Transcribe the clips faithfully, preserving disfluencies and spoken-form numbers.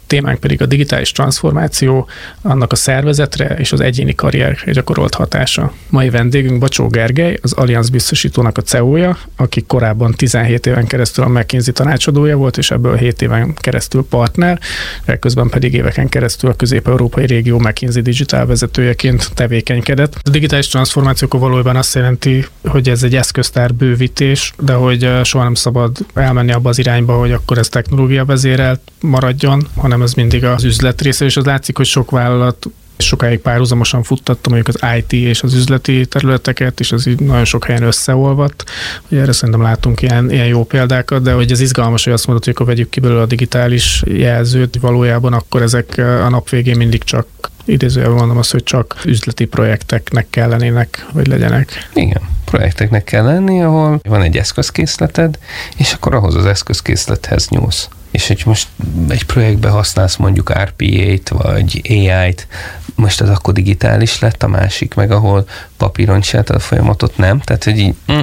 témánk pedig a digitális transformáció, annak a szervezetre és az egyéni karrierre gyakorolt hatása. Mai vendégünk Bacsó Gergely, az Allianz biztosítónak a cé e o-ja, aki korábban tizenhét éven keresztül a McKinsey tanácsadója volt, és ebből hét éven keresztül partner, ekközben pedig éveken keresztül a közép-európai régió McKinsey Digital vezetőjeként tevékenykedett. A digitális transformáció valójában azt jelenti, hogy ez egy eszköztár bővítés, de hogy soha nem szabad elmenni abba az irányba, hogy akkor ez technológia vezérelt maradjon, hanem ez mindig az üzlet része, és az látszik, hogy sok vállalat sokáig párhuzamosan futtatta mondjuk az i té és az üzleti területeket, és ez így nagyon sok helyen összeolvadt. Ugye erre szerintem látunk ilyen, ilyen jó példákat, de hogy ez izgalmas, hogy azt mondod, hogy akkor vegyük ki belőle a digitális jelzőt, valójában akkor ezek a nap végén mindig csak idézőjelben mondom azt, hogy csak üzleti projekteknek kell lennének, hogy legyenek. Igen, projekteknek kell lenni, ahol van egy eszközkészleted, és akkor ahhoz az eszközkészlethez nyúlsz. És hogy most egy projektbe használsz mondjuk er pé á-t, vagy á í-t, most az akkor digitális lett, a másik meg, ahol papíron csináltad a folyamatot, nem? Tehát, hogy így... Mm,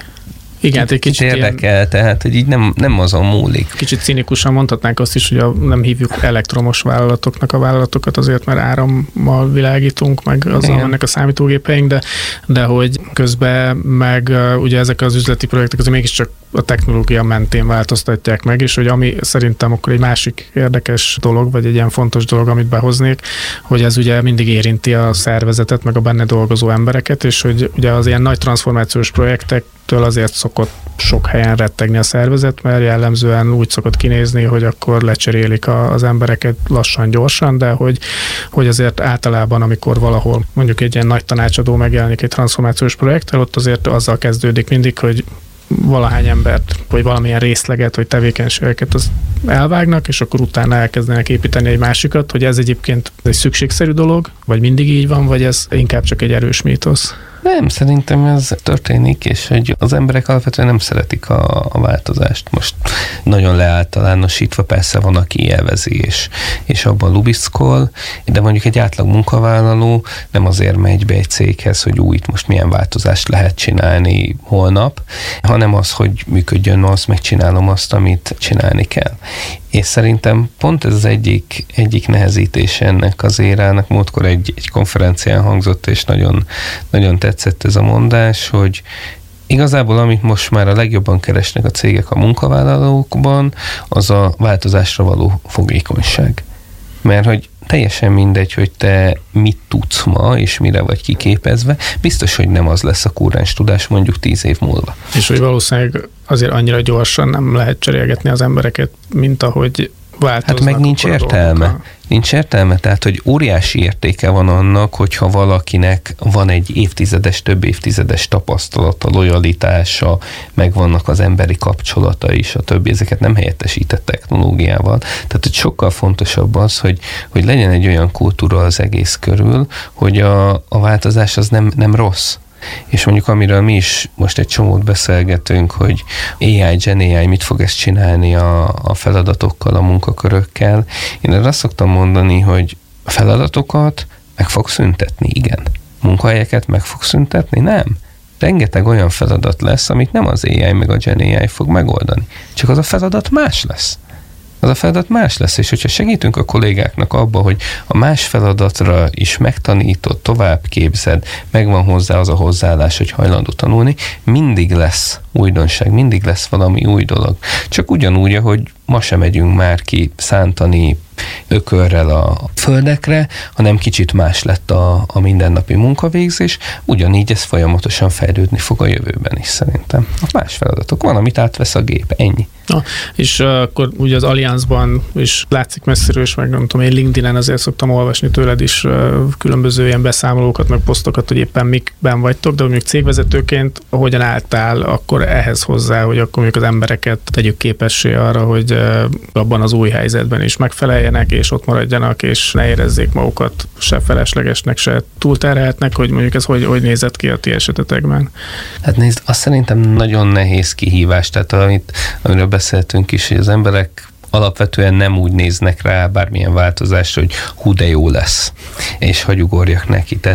igen, egy kicsit érdekel, ilyen, tehát, hogy így nem, nem azon múlik. Kicsit cinikusan mondhatnánk azt is, hogy a, nem hívjuk elektromos vállalatoknak a vállalatokat azért, mert árammal világítunk, meg azzal mennek a számítógépeink, de, de hogy közben meg ugye ezek az üzleti projektek azért mégiscsak a technológia mentén változtatják meg, és hogy ami szerintem akkor egy másik érdekes dolog, vagy egy ilyen fontos dolog, amit behoznék, hogy ez ugye mindig érinti a szervezetet, meg a benne dolgozó embereket, és hogy ugye az ilyen nagy transformációs projektektől azért szokott sok helyen rettegni a szervezet, mert jellemzően úgy szokott kinézni, hogy akkor lecserélik a, az embereket lassan, gyorsan, de hogy, hogy azért általában, amikor valahol mondjuk egy ilyen nagy tanácsadó megjelenik egy transformációs projekttel, ott azért azzal kezdődik mindig, hogy valahány embert, vagy valamilyen részleget, vagy tevékenységeket az elvágnak, és akkor utána elkezdenek építeni egy másikat, hogy ez egyébként egy szükségszerű dolog, vagy mindig így van, vagy ez inkább csak egy erős mítosz? Nem, szerintem ez történik, és hogy az emberek alapvetően nem szeretik a, a változást. Most nagyon leáltalánosítva persze van, aki élvezi, és, és abban lubiszkol, de mondjuk egy átlag munkavállaló nem azért megy be egy céghez, hogy új, most milyen változást lehet csinálni holnap, hanem az, hogy működjön, azt megcsinálom azt, amit csinálni kell. És szerintem pont ez az egyik, egyik nehezítése ennek az érának. Múltkor egy, egy konferencián hangzott, és nagyon, nagyon tetszett ez a mondás, hogy igazából amit most már a legjobban keresnek a cégek a munkavállalókban, az a változásra való fogékonyság. Mert hogy teljesen mindegy, hogy te mit tudsz ma, és mire vagy kiképezve, biztos, hogy nem az lesz a kúrens tudás mondjuk tíz év múlva. És hogy valószínűleg azért annyira gyorsan nem lehet cserélgetni az embereket, mint ahogy változnak. Hát meg nincs értelme. A... Nincs értelme, tehát, hogy óriási értéke van annak, hogyha valakinek van egy évtizedes, több évtizedes tapasztalata, lojalitása, meg vannak az emberi kapcsolata is, a többi, ezeket nem helyettesített technológiával. Tehát, hogy sokkal fontosabb az, hogy, hogy legyen egy olyan kultúra az egész körül, hogy a, a változás az nem, nem rossz. És mondjuk amiről mi is most egy csomót beszélgetünk, hogy á í, Gen á í mit fog ezt csinálni a, a feladatokkal, a munkakörökkel. Én azt szoktam mondani, hogy a feladatokat meg fog szüntetni, igen. Munkahelyeket meg fog szüntetni, nem. Rengeteg olyan feladat lesz, amit nem az á í meg a Gen á í fog megoldani. Csak az a feladat más lesz. Az a feladat más lesz, és hogyha segítünk a kollégáknak abba, hogy a más feladatra is megtanítod, tovább képzed, megvan hozzá az a hozzáállás, hogy hajlandó tanulni, mindig lesz újdonság, mindig lesz valami új dolog. Csak ugyanúgy, ahogy ma sem megyünk már ki szántani ökörrel a földekre, hanem kicsit más lett a, a mindennapi munkavégzés, ugyanígy ez folyamatosan fejlődni fog a jövőben is szerintem. A más feladatok van, amit átvesz a gép, ennyi. Na, és uh, akkor ugye az Allianzban is látszik messziről, és meg nem tudom, én LinkedIn-en azért szoktam olvasni tőled is uh, különböző ilyen beszámolókat, meg posztokat, hogy éppen mikben vagytok, de mondjuk cégvezetőként hogyan álltál akkor ehhez hozzá, hogy akkor mondjuk az embereket tegyük képessé arra, hogy uh, abban az új helyzetben is megfeleljenek, és ott maradjanak, és ne érezzék magukat se feleslegesnek, se túlterhelhetnek, hogy mondjuk ez hogy, hogy nézett ki a ti esetetekben? Hát nézd, azt szerintem nagyon nehéz kihívás, tehát amit, amiről beszéltünk is, hogy az emberek alapvetően nem úgy néznek rá bármilyen változásra, hogy hú, de jó lesz, és hagy ugorjak neki. Tehát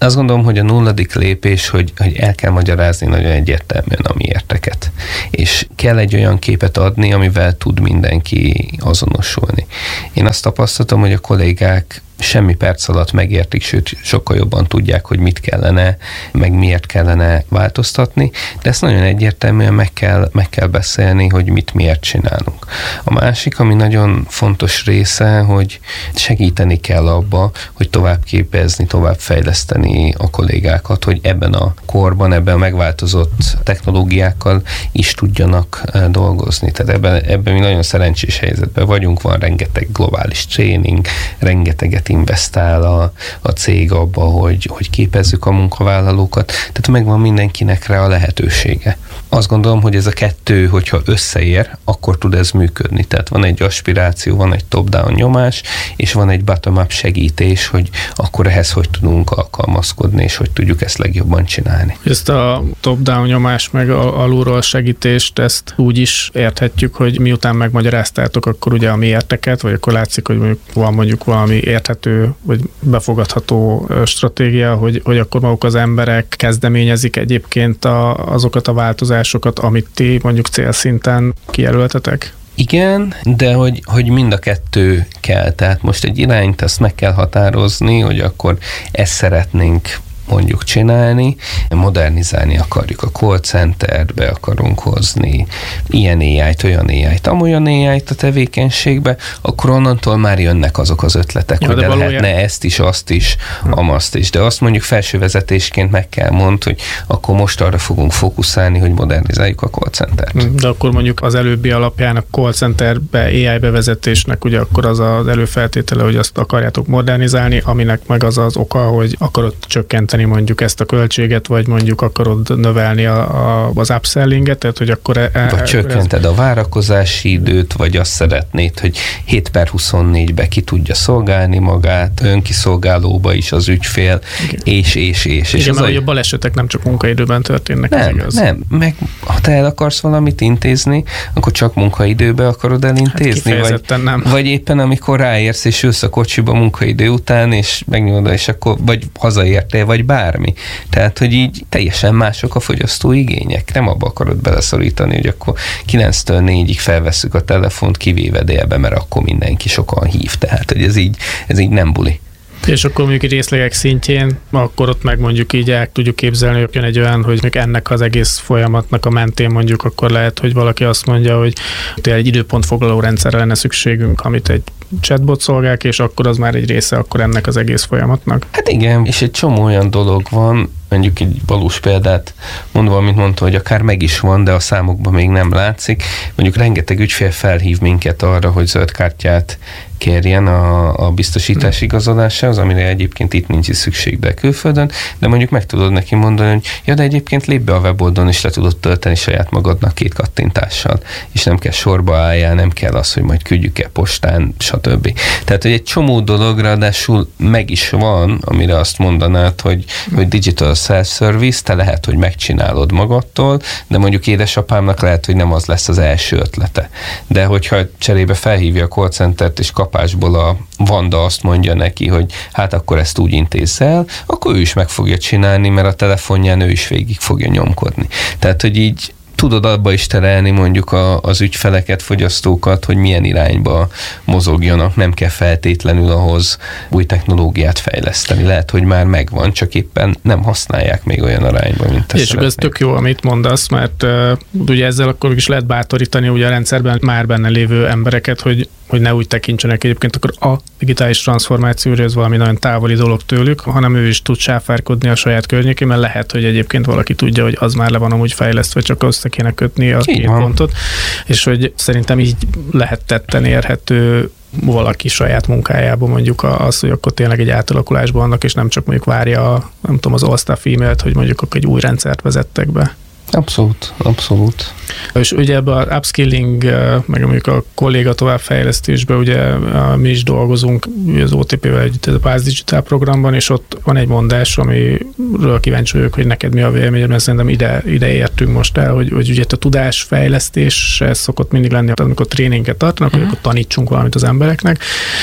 Azt gondolom, hogy a nulladik lépés, hogy, hogy el kell magyarázni nagyon egyértelműen a miérteket. És kell egy olyan képet adni, amivel tud mindenki azonosulni. Én azt tapasztaltam, hogy a kollégák semmi perc alatt megértik, sőt, sokkal jobban tudják, hogy mit kellene, meg miért kellene változtatni, de ezt nagyon egyértelműen meg kell, meg kell beszélni, hogy mit miért csinálunk. A másik, ami nagyon fontos része, hogy segíteni kell abba, hogy tovább képezni, tovább fejleszteni a kollégákat, hogy ebben a korban, ebben a megváltozott technológiákkal is tudjanak dolgozni. Tehát ebben, ebben mi nagyon szerencsés helyzetben vagyunk, van rengeteg globális tréning, rengeteget investál a, a cég abba, hogy, hogy képezzük a munkavállalókat, tehát megvan mindenkinek rá a lehetősége. Azt gondolom, hogy ez a kettő, hogyha összeér, akkor tud ez működni. Tehát van egy aspiráció, van egy top-down nyomás, és van egy bottom-up segítés, hogy akkor ehhez hogy tudunk alkalmazkodni, és hogy tudjuk ezt legjobban csinálni. Ezt a top-down nyomás, meg alulról segítést, ezt úgy is érthetjük, hogy miután megmagyaráztátok, akkor ugye a miérteket, vagy akkor látszik, hogy mondjuk van mondjuk valami érthető, vagy befogadható stratégia, hogy, hogy akkor maguk az emberek kezdeményezik egyébként a, azokat a változásokat, amit ti mondjuk célszinten kijelöltetek? Igen, de hogy, hogy mind a kettő kell. Tehát most egy irányt azt meg kell határozni, hogy akkor ezt szeretnénk mondjuk csinálni, modernizálni akarjuk a call centert, be akarunk hozni ilyen á í-t, olyan á í-t, amolyan á í-t a tevékenységbe, akkor onnantól már jönnek azok az ötletek, ja, hogy de, de lehetne ezt is, azt is, ja. amazt is. De azt mondjuk felsővezetésként meg kell mondani, hogy akkor most arra fogunk fókuszálni, hogy modernizáljuk a call centert. De akkor mondjuk az előbbi alapján a call centerbe á í bevezetésnek ugye akkor az az előfeltétele, hogy azt akarjátok modernizálni, aminek meg az az oka, hogy akarod csökkenteni mondjuk ezt a költséget, vagy mondjuk akarod növelni a, a, az upsellinget, tehát hogy akkor... E, vagy csökkented ez... a várakozási időt, vagy azt szeretnéd, hogy hét per huszonnégybe ki tudja szolgálni magát, önkiszolgálóba is az ügyfél, igen. és, és, és. Igen, és mert a... a balesetek nem csak munkaidőben történnek, nem, ez igaz. Nem, meg ha te el akarsz valamit intézni, akkor csak munkaidőbe akarod elintézni, hát vagy, nem. vagy éppen amikor ráérsz, és ülsz a kocsiba munkaidő után, és megnyomod, és akkor vagy hazaértél, vagy bármi. Tehát, hogy így teljesen mások a fogyasztói igények. Nem abba akarod beleszorítani, hogy akkor kilenctől négyig felvesszük a telefont, kivéve délbe, mert akkor mindenki sokan hív. Tehát, hogy ez így, ez így nem buli. És akkor mondjuk egy részlegek szintjén, akkor ott meg mondjuk így el tudjuk képzelni, hogy jön egy olyan, hogy ennek az egész folyamatnak a mentén mondjuk akkor lehet, hogy valaki azt mondja, hogy egy időpontfoglaló rendszerre lenne szükségünk, amit egy chatbot szolgál, és akkor az már egy része akkor ennek az egész folyamatnak. Hát igen, és egy csomó olyan dolog van, mondjuk egy valós példát mondva, amit mondta, hogy akár meg is van, de a számokban még nem látszik. Mondjuk rengeteg ügyfél felhív minket arra, hogy zöld kártyát kérjen a, a biztosítás igazolásához, amire egyébként itt nincs is szükség, de külföldön, de mondjuk meg tudod neki mondani, hogy ja, de egyébként lép be a weboldalon, és le tudod tölteni saját magadnak két kattintással, és nem kell sorba álljál, nem kell az, hogy majd küldjük-e postán, stb. Tehát, hogy egy csomó dolog ráadásul meg is van, amire azt mondanád, hogy, hogy digital self-service, te lehet, hogy megcsinálod magadtól, de mondjuk édesapámnak lehet, hogy nem az lesz az első ötlete. De hogyha cserébe felhívja a call centert, és kapásból a Vanda azt mondja neki, hogy hát akkor ezt úgy intézz el, akkor ő is meg fogja csinálni, mert a telefonján ő is végig fogja nyomkodni. Tehát, hogy így tudod abba is terelni mondjuk a, az ügyfeleket, fogyasztókat, hogy milyen irányba mozogjanak, nem kell feltétlenül ahhoz új technológiát fejleszteni. Lehet, hogy már megvan, csak éppen nem használják még olyan arányban, mint ezt. És ez tök jó, amit mondasz, mert uh, ugye ezzel akkor is lehet bátorítani ugye a rendszerben már benne lévő embereket, hogy hogy ne úgy tekintsenek egyébként akkor a digitális transformációra, ez valami nagyon távoli dolog tőlük, hanem ő is tud sáfárkodni a saját környékén, mert lehet, hogy egyébként valaki tudja, hogy az már le van amúgy fejlesztve, csak össze kéne kötni a így két van. Pontot, és hogy szerintem így lehet tetten érhető valaki saját munkájában mondjuk az, hogy akkor tényleg egy átalakulásban vannak, és nem csak mondjuk várja a, nem tudom, az all-staff e-mailt, hogy mondjuk akkor egy új rendszert vezettek be. Abszolút, abszolút. És ugye ebben az upskilling, meg mondjuk a kolléga továbbfejlesztésben ugye mi is dolgozunk az o té pé-vel együtt a Pász Digital programban, és ott van egy mondás, amiről kíváncsi vagyok, hogy neked mi a véleményed, mert szerintem ide, ide értünk most el, hogy, hogy ugye a tudásfejlesztés szokott mindig lenni, amikor tréninget tartanak, uh-huh. hogy akkor tanítsunk valamit az embereknek,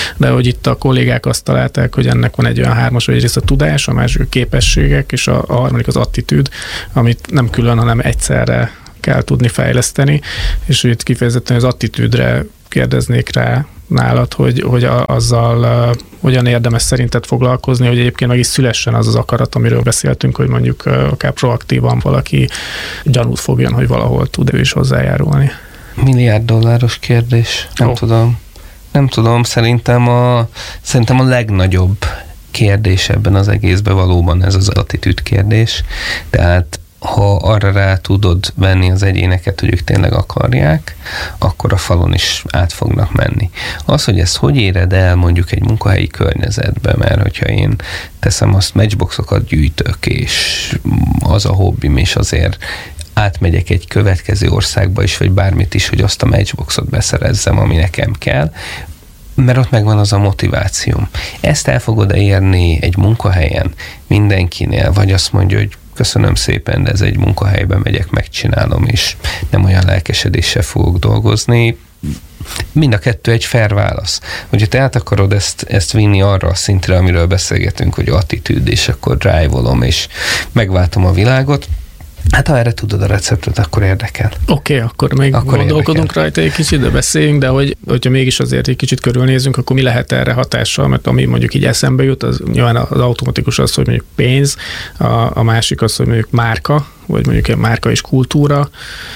de hogy itt a kollégák azt találták, hogy ennek van egy olyan hármas, hogy egyrészt a tudás, a másik a képességek, és a, a harmadik az attitűd, amit nem külön, hanem egyszerre kell tudni fejleszteni, és hogy itt kifejezetten az attitűdre kérdeznék rá nálad, hogy, hogy a, azzal uh, hogyan érdemes szerinted foglalkozni, hogy egyébként meg is szülessen az az akarat, amiről beszéltünk, hogy mondjuk uh, akár proaktívan valaki gyanút fogjon, hogy valahol tud ő is hozzájárulni. Milliárd dolláros kérdés, nem oh. tudom. Nem tudom, szerintem a, szerintem a legnagyobb kérdés ebben az egészben valóban ez az attitűd kérdés. Tehát ha arra rá tudod venni az egyéneket, hogy ők tényleg akarják, akkor a falon is át fognak menni. Az, hogy ezt hogy éred el mondjuk egy munkahelyi környezetben, mert hogyha én teszem azt, matchboxokat gyűjtök, és az a hobbim, és azért átmegyek egy következő országba is, vagy bármit is, hogy azt a matchboxot beszerezzem, ami nekem kell, mert ott megvan az a motivációm. Ezt el fogod érni egy munkahelyen mindenkinél, vagy azt mondja, hogy köszönöm szépen, de ez egy munkahelyben megyek, megcsinálom, és nem olyan lelkesedéssel fogok dolgozni. Mind a kettő egy fair válasz. Hogyha te át akarod ezt, ezt vinni arra a szintre, amiről beszélgetünk, hogy attitűd, és akkor drive-olom, és megváltom a világot, hát ha erre tudod a receptet, akkor érdekel. Oké, okay, akkor még akkor gondolkodunk érdekel. Rajta egy kicsit, de beszéljünk, de hogy, hogyha mégis azért egy kicsit körülnézünk, akkor mi lehet erre hatással, mert ami mondjuk így eszembe jut, az nyilván az automatikus az, hogy mondjuk pénz, a, a másik az, hogy mondjuk márka, vagy mondjuk egy márka és kultúra,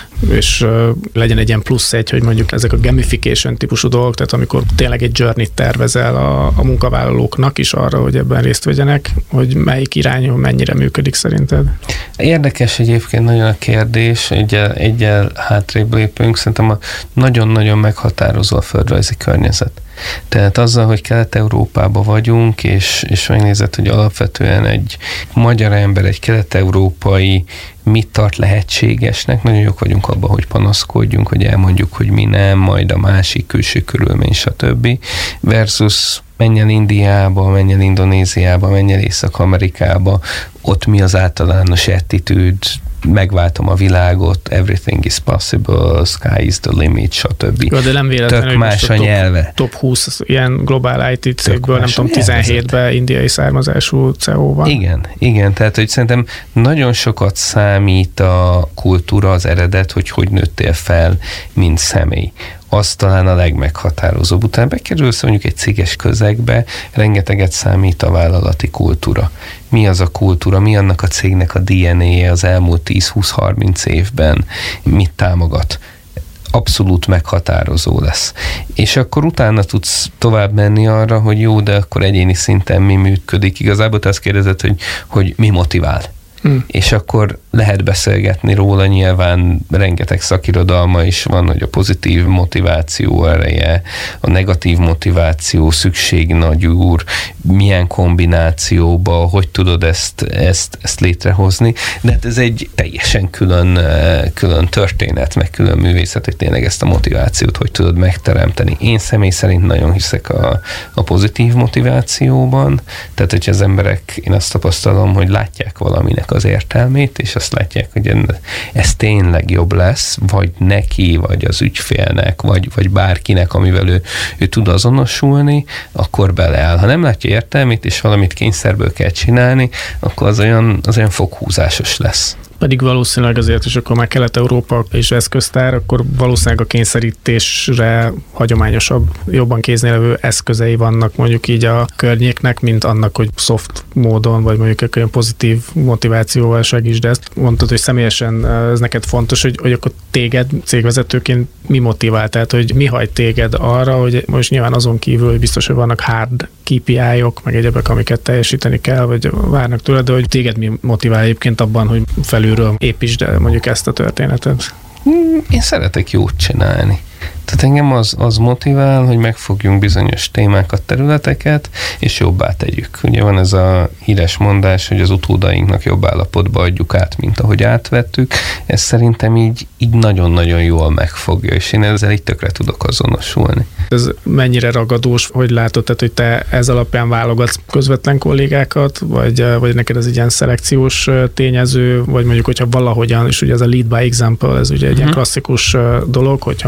és uh, legyen egy ilyen plusz egy, hogy mondjuk ezek a gamification típusú dolgok, tehát amikor tényleg egy journey-t tervezel a, a munkavállalóknak is arra, hogy ebben részt vegyenek, hogy melyik irányon mennyire működik szerinted? Érdekes egyébként nagyon a kérdés, egyel, egyel hátrébb lépünk, szerintem a nagyon-nagyon meghatározó a földrajzi környezet. Tehát azzal, hogy Kelet-Európában vagyunk, és, és megnézed, hogy alapvetően egy magyar ember, egy kelet-európai mit tart lehetségesnek, nagyon jók vagyunk abban, hogy panaszkodjunk, hogy elmondjuk, hogy mi nem, majd a másik külső körülmény, stb. Versus menj el Indiába, menj el Indonéziába, menj el Észak-Amerikába, ott mi az általános attitűd, megváltom a világot, everything is possible, sky is the limit, stb. Jó, de nem véletlenül, tök más a, a nyelve. Top húsz ilyen globál í té cégből, nem tudom, tizenhétben indiai származású cé e o van. Igen, igen, tehát hogy szerintem nagyon sokat számít a kultúra, az eredet, hogy hogy nőttél fel, mint személy. Az talán a legmeghatározóbb. Utána bekerülsz mondjuk egy céges közegbe, rengeteget számít a vállalati kultúra. Mi az a kultúra, mi annak a cégnek a dé en á-je az elmúlt tíz-húsz-harminc évben, mit támogat? Abszolút meghatározó lesz. És akkor utána tudsz tovább menni arra, hogy jó, de akkor egyéni szinten mi működik. Igazából te azt kérdezed, hogy, hogy mi motivál. Hmm. És akkor lehet beszélgetni róla, nyilván rengeteg szakirodalma is van, hogy a pozitív motiváció ereje, a negatív motiváció, szükség nagy úr, milyen kombinációba, hogy tudod ezt, ezt, ezt létrehozni, de hát ez egy teljesen külön, külön történet, meg külön művészet, hogy tényleg ezt a motivációt hogy tudod megteremteni. Én személy szerint nagyon hiszek a, a pozitív motivációban, tehát hogyha az emberek, én azt tapasztalom, hogy látják valaminek az értelmét, és azt látják, hogy ez tényleg jobb lesz, vagy neki, vagy az ügyfélnek, vagy, vagy bárkinek, amivel ő, ő tud azonosulni, akkor beleáll. Ha nem látja értelmét, és valamit kényszerből kell csinálni, akkor az olyan, az olyan foghúzásos lesz. Pedig valószínűleg azért, és akkor már Kelet-Európa és eszköztár, akkor valószínűleg a kényszerítésre hagyományosabb, jobban kéznél levő eszközei vannak mondjuk így a környéknek, mint annak, hogy soft módon, vagy mondjuk olyan pozitív motivációval segítsd ezt. Mondtad, hogy személyesen ez neked fontos, hogy, hogy akkor téged cégvezetőként mi motivál? Tehát, hogy mi hagy téged arra, hogy most nyilván azon kívül, hogy biztos, hogy vannak hard ká pé í-ok, meg egyebek, amiket teljesíteni kell, vagy várnak tőled, de hogy téged mi motivál egyébként abban, hogy felülről építsd el mondjuk ezt a történetet? Én szeretek jót csinálni. Tehát engem az, az motivál, hogy megfogjunk bizonyos témákat, területeket, és jobbá tegyük. Ugye van ez a híres mondás, hogy az utódainknak jobb állapotba adjuk át, mint ahogy átvettük. Ez szerintem így, így nagyon-nagyon jól megfogja, és én ezzel így tökre tudok azonosulni. Ez mennyire ragadós, hogy látod, tehát, hogy te ez alapján válogatsz közvetlen kollégákat, vagy, vagy neked ez egy ilyen szelekciós tényező, vagy mondjuk, hogyha valahogyan, és ugye ez a lead by example, ez ugye egy uh-huh. ilyen klasszikus dolog, hogyha mondjuk te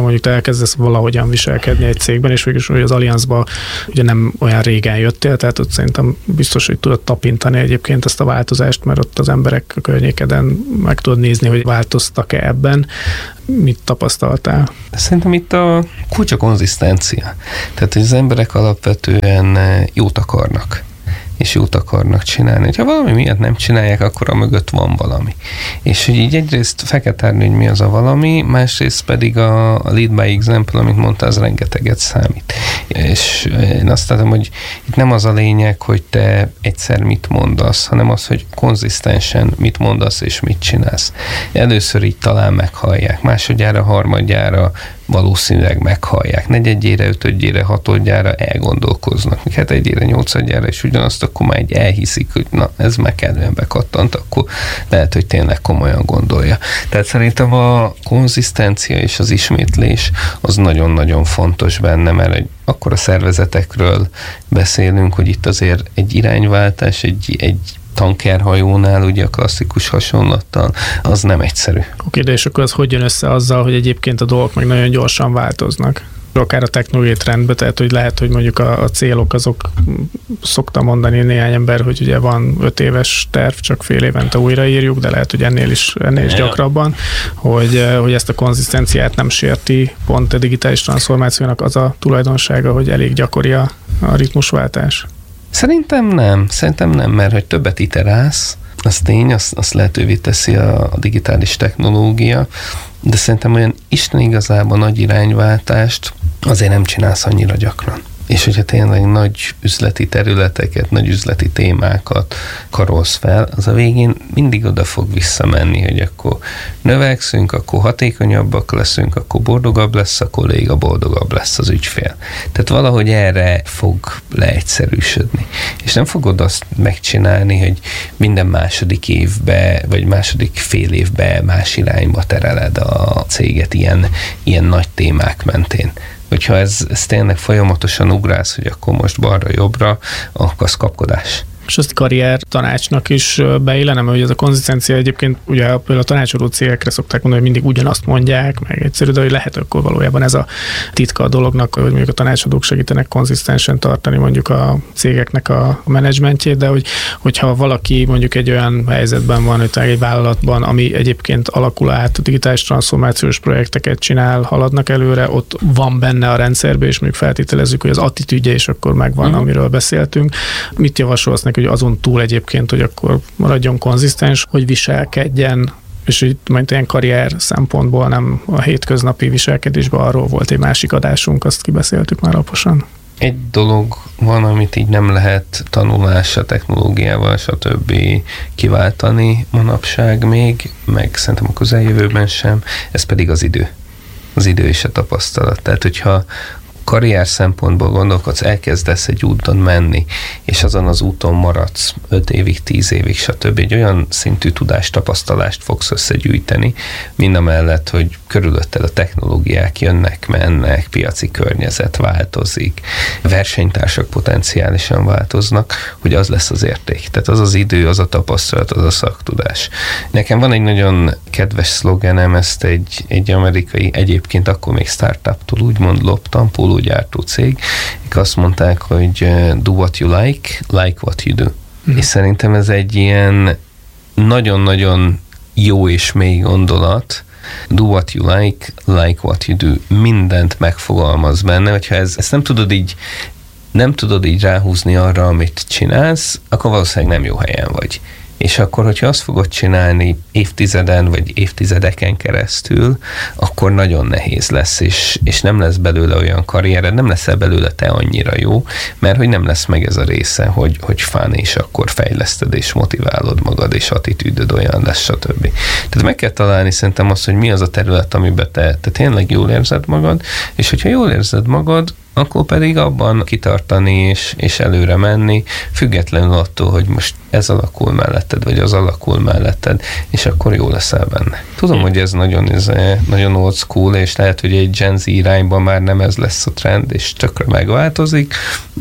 elkezdesz valahogyan viselkedni egy cégben, és végülis, hogy az Allianzba ugye nem olyan régen jöttél, tehát ott szerintem biztos, hogy tudod tapintani egyébként ezt a változást, mert ott az emberek a környékeden meg tudod nézni, hogy változtak-e ebben. Mit tapasztaltál? Szerintem itt a kulcs a konzisztencia. Tehát, hogy az emberek alapvetően jót akarnak, és jót akarnak csinálni. Ha valami miatt nem csinálják, akkor a mögött van valami. És hogy így egyrészt fel kell tárni, hogy mi az a valami, másrészt pedig a, a lead by example, amit mondta, az rengeteget számít. És én azt látom, hogy itt nem az a lényeg, hogy te egyszer mit mondasz, hanem az, hogy konzisztensen mit mondasz és mit csinálsz. Először így talán meghallják, másodjára, harmadjára valószínűleg meghallják. Negyedjére, ötödjére, hatodjára elgondolkoznak. Hát egyére, nyolcadjára is ugyanazt, akkor már egy elhiszik, hogy na, ez meg kellően bekattant, akkor lehet, hogy tényleg komolyan gondolja. Tehát szerintem a konzisztencia és az ismétlés az nagyon-nagyon fontos benne, mert akkor a szervezetekről beszélünk, hogy itt azért egy irányváltás, egy, egy tankerhajónál, ugye a klasszikus hasonlattal, az nem egyszerű. Oké, de és akkor az hogy jön össze azzal, hogy egyébként a dolgok meg nagyon gyorsan változnak? Akár a technológiai trendbe, tehát hogy lehet, hogy mondjuk a, a célok azok, szoktam mondani néhány ember, hogy ugye van öt éves terv, csak fél évente újraírjuk, de lehet, hogy ennél is, ennél is gyakrabban, hogy, hogy ezt a konzisztenciát nem sérti, pont a digitális transformációnak az a tulajdonsága, hogy elég gyakori a, a ritmusváltás. Szerintem nem, szerintem nem, mert hogy többet iterálsz, az tény, azt, azt lehetővé teszi a, a digitális technológia, de szerintem olyan Isten igazából nagy irányváltást azért nem csinálsz annyira gyakran. És hogyha tényleg nagy üzleti területeket, nagy üzleti témákat karolsz fel, az a végén mindig oda fog visszamenni, hogy akkor növekszünk, akkor hatékonyabbak leszünk, akkor boldogabb lesz a kolléga, boldogabb lesz az ügyfél. Tehát valahogy erre fog leegyszerűsödni. És nem fogod azt megcsinálni, hogy minden második évbe, vagy második fél évbe más irányba tereled a céget ilyen, ilyen nagy témák mentén. Hogyha ez, ez tényleg folyamatosan ugrálsz, hogy akkor most balra-jobbra, akkor az kapkodás. És azt karrier tanácsnak is beillenem, hogy ez a konzisztencia egyébként ugye például a tanácsadó cégekre szokták mondani, hogy mindig ugyanazt mondják, meg egyszerű, de hogy lehet akkor valójában ez a titka a dolognak, hogy mondjuk a tanácsadók segítenek konzisztensen tartani mondjuk a cégeknek a menedzsmentjét, de hogy, hogyha valaki mondjuk egy olyan helyzetben van, hogy egy vállalatban, ami egyébként alakul át, digitális transformációs projekteket csinál, haladnak előre, ott van benne a rendszerben, és mondjuk feltételezzük, hogy az attitűdje is akkor megvan, uh-huh. amiről beszéltünk. Mit javasolsz neki, hogy azon túl egyébként, hogy akkor maradjon konzisztens, hogy viselkedjen, és így majd ilyen karrier szempontból, nem a hétköznapi viselkedésben, arról volt egy másik adásunk, azt kibeszéltük már alaposan. Egy dolog van, amit így nem lehet tanulással, technológiával, stb. Kiváltani manapság még, meg szerintem a közeljövőben sem, ez pedig az idő. Az idő és a tapasztalat. Tehát, hogyha karrier szempontból gondolkodsz, elkezdesz egy úton menni, és azon az úton maradsz öt évig, tíz évig, stb. Egy olyan szintű tudást, tapasztalást fogsz összegyűjteni, mind a mellett, hogy körülötted a technológiák jönnek, mennek, piaci környezet változik, versenytársak potenciálisan változnak, hogy az lesz az érték. Tehát az az idő, az a tapasztalat, az a szaktudás. Nekem van egy nagyon kedves szlogenem, ezt egy, egy amerikai, egyébként akkor még startuptól úgymond loptam, gyártó cég, ők azt mondták, hogy do what you like, like what you do. Mm. És szerintem ez egy ilyen nagyon-nagyon jó és mély gondolat, do what you like, like what you do. Mindent megfogalmaz benne, hogyha ez, ezt nem tudod így nem tudod így ráhúzni arra, amit csinálsz, akkor valószínűleg nem jó helyen vagy. És akkor, hogyha azt fogod csinálni évtizeden vagy évtizedeken keresztül, akkor nagyon nehéz lesz, és, és nem lesz belőle olyan karriered, nem leszel belőle te annyira jó, mert hogy nem lesz meg ez a része, hogy, hogy fán, és akkor fejleszted, és motiválod magad, és attitűdöd olyan lesz, stb. Tehát meg kell találni szerintem azt, hogy mi az a terület, amiben te, te tényleg jól érzed magad, és hogyha jól érzed magad, akkor pedig abban kitartani és, és előre menni, függetlenül attól, hogy most ez alakul melletted, vagy az alakul melletted, és akkor jó leszel benne. Tudom, hogy ez nagyon, ez nagyon old school, és lehet, hogy egy Gen Z irányban már nem ez lesz a trend, és tökre megváltozik,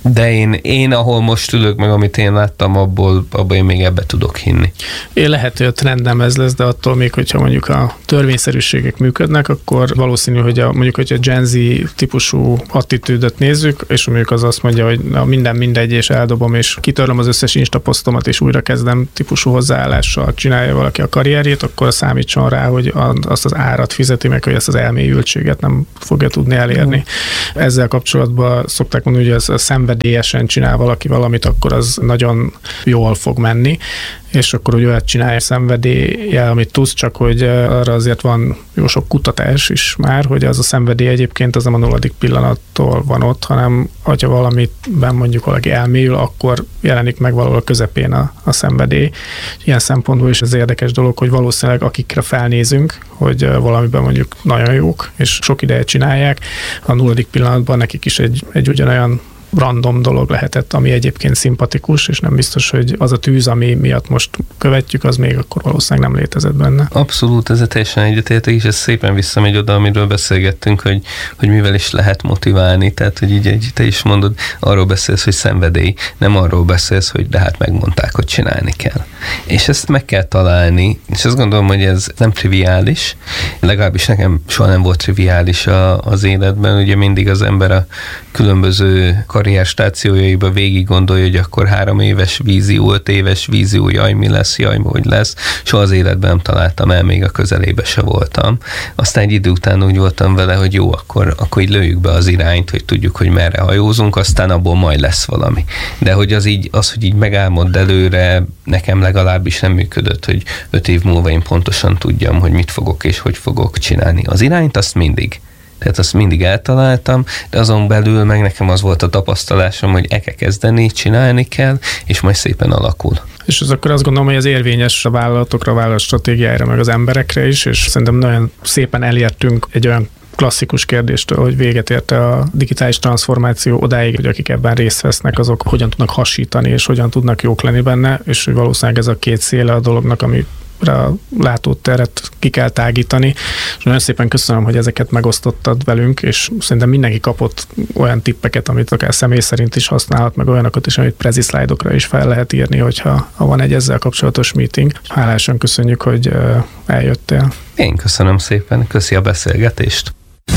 De én, én, ahol most ülök, meg amit én láttam, abból, abból én még ebbe tudok hinni. Én lehet, hogy a trend nem ez lesz, de attól még, hogyha mondjuk a törvényszerűségek működnek, akkor valószínű, hogy a, mondjuk, hogy a Gen Z típusú attitűdöt nézzük, és mondjuk az azt mondja, hogy na, minden mindegy, és eldobom, és kitörlöm az összes Insta posztomat, és újra kezdem típusú hozzáállással csinálja valaki a karrierjét, akkor számítson rá, hogy azt az árat fizeti meg, hogy ezt az elmélyültséget nem fogja tudni elérni. Mm. Ezzel kapcsolatban szokták mondani, hogy ez a szenvedélyesen csinál valaki valamit, akkor az nagyon jól fog menni, és akkor úgy olyat csinálja szenvedéllyel, amit tudsz, csak hogy arra azért van jó sok kutatás is már, hogy az a szenvedély egyébként az nem a nulladik pillanattól van ott, hanem hogyha valamiben mondjuk valaki elmélyül, akkor jelenik meg valahol a közepén a, a szenvedély. Ilyen szempontból is ez érdekes dolog, hogy valószínűleg akikre felnézünk, hogy valamiben mondjuk nagyon jók, és sok ideje csinálják, a nulladik pillanatban nekik is egy, egy ugyanolyan random dolog lehetett, ami egyébként szimpatikus, és nem biztos, hogy az a tűz, ami miatt most követjük, az még akkor valószínűleg nem létezett benne. Abszolút, ez teljesen egyetértek, és ez szépen visszamegy oda, amiről beszélgettünk, hogy, hogy mivel is lehet motiválni, tehát, hogy így, így te is mondod, arról beszélsz, hogy szenvedély, nem arról beszélsz, hogy de hát megmondták, hogy csinálni kell. És ezt meg kell találni, és azt gondolom, hogy ez nem triviális, legalábbis nekem soha nem volt triviális a, az életben, ugye mindig az ember a különböző karrier stációjaiba végig gondolja, hogy akkor három éves vízió, öt éves vízió, jaj, mi lesz, jaj, hogy lesz. Soha az életben nem találtam el, még a közelébe se voltam. Aztán egy idő után úgy voltam vele, hogy jó, akkor, akkor így lőjük be az irányt, hogy tudjuk, hogy merre hajózunk, aztán abból majd lesz valami. De hogy az, így, az hogy így megálmod előre, nekem legalábbis nem működött, hogy öt év múlva én pontosan tudjam, hogy mit fogok és hogy fogok csinálni. Az irányt azt mindig. Tehát azt mindig eltaláltam, de azon belül meg nekem az volt a tapasztalásom, hogy el kell kezdeni, csinálni kell, és majd szépen alakul. És az akkor azt gondolom, hogy az érvényes a vállalatokra, a vállalat stratégiájára, meg az emberekre is, és szerintem nagyon szépen elértünk egy olyan klasszikus kérdéstől, hogy véget érte a digitális transformáció odáig, hogy akik ebben részt vesznek, azok hogyan tudnak hasítani, és hogyan tudnak jók lenni benne, és hogy valószínűleg ez a két széle a dolognak, ami a látóteret ki kell tágítani. És nagyon szépen köszönöm, hogy ezeket megosztottad velünk, és szerintem mindenki kapott olyan tippeket, amit akár személy szerint is használhat, meg olyanokat is, amit prezi szlájdokra is fel lehet írni, hogyha ha van egy ezzel kapcsolatos meeting. Hálásan köszönjük, hogy eljöttél. Én köszönöm szépen, köszi a beszélgetést.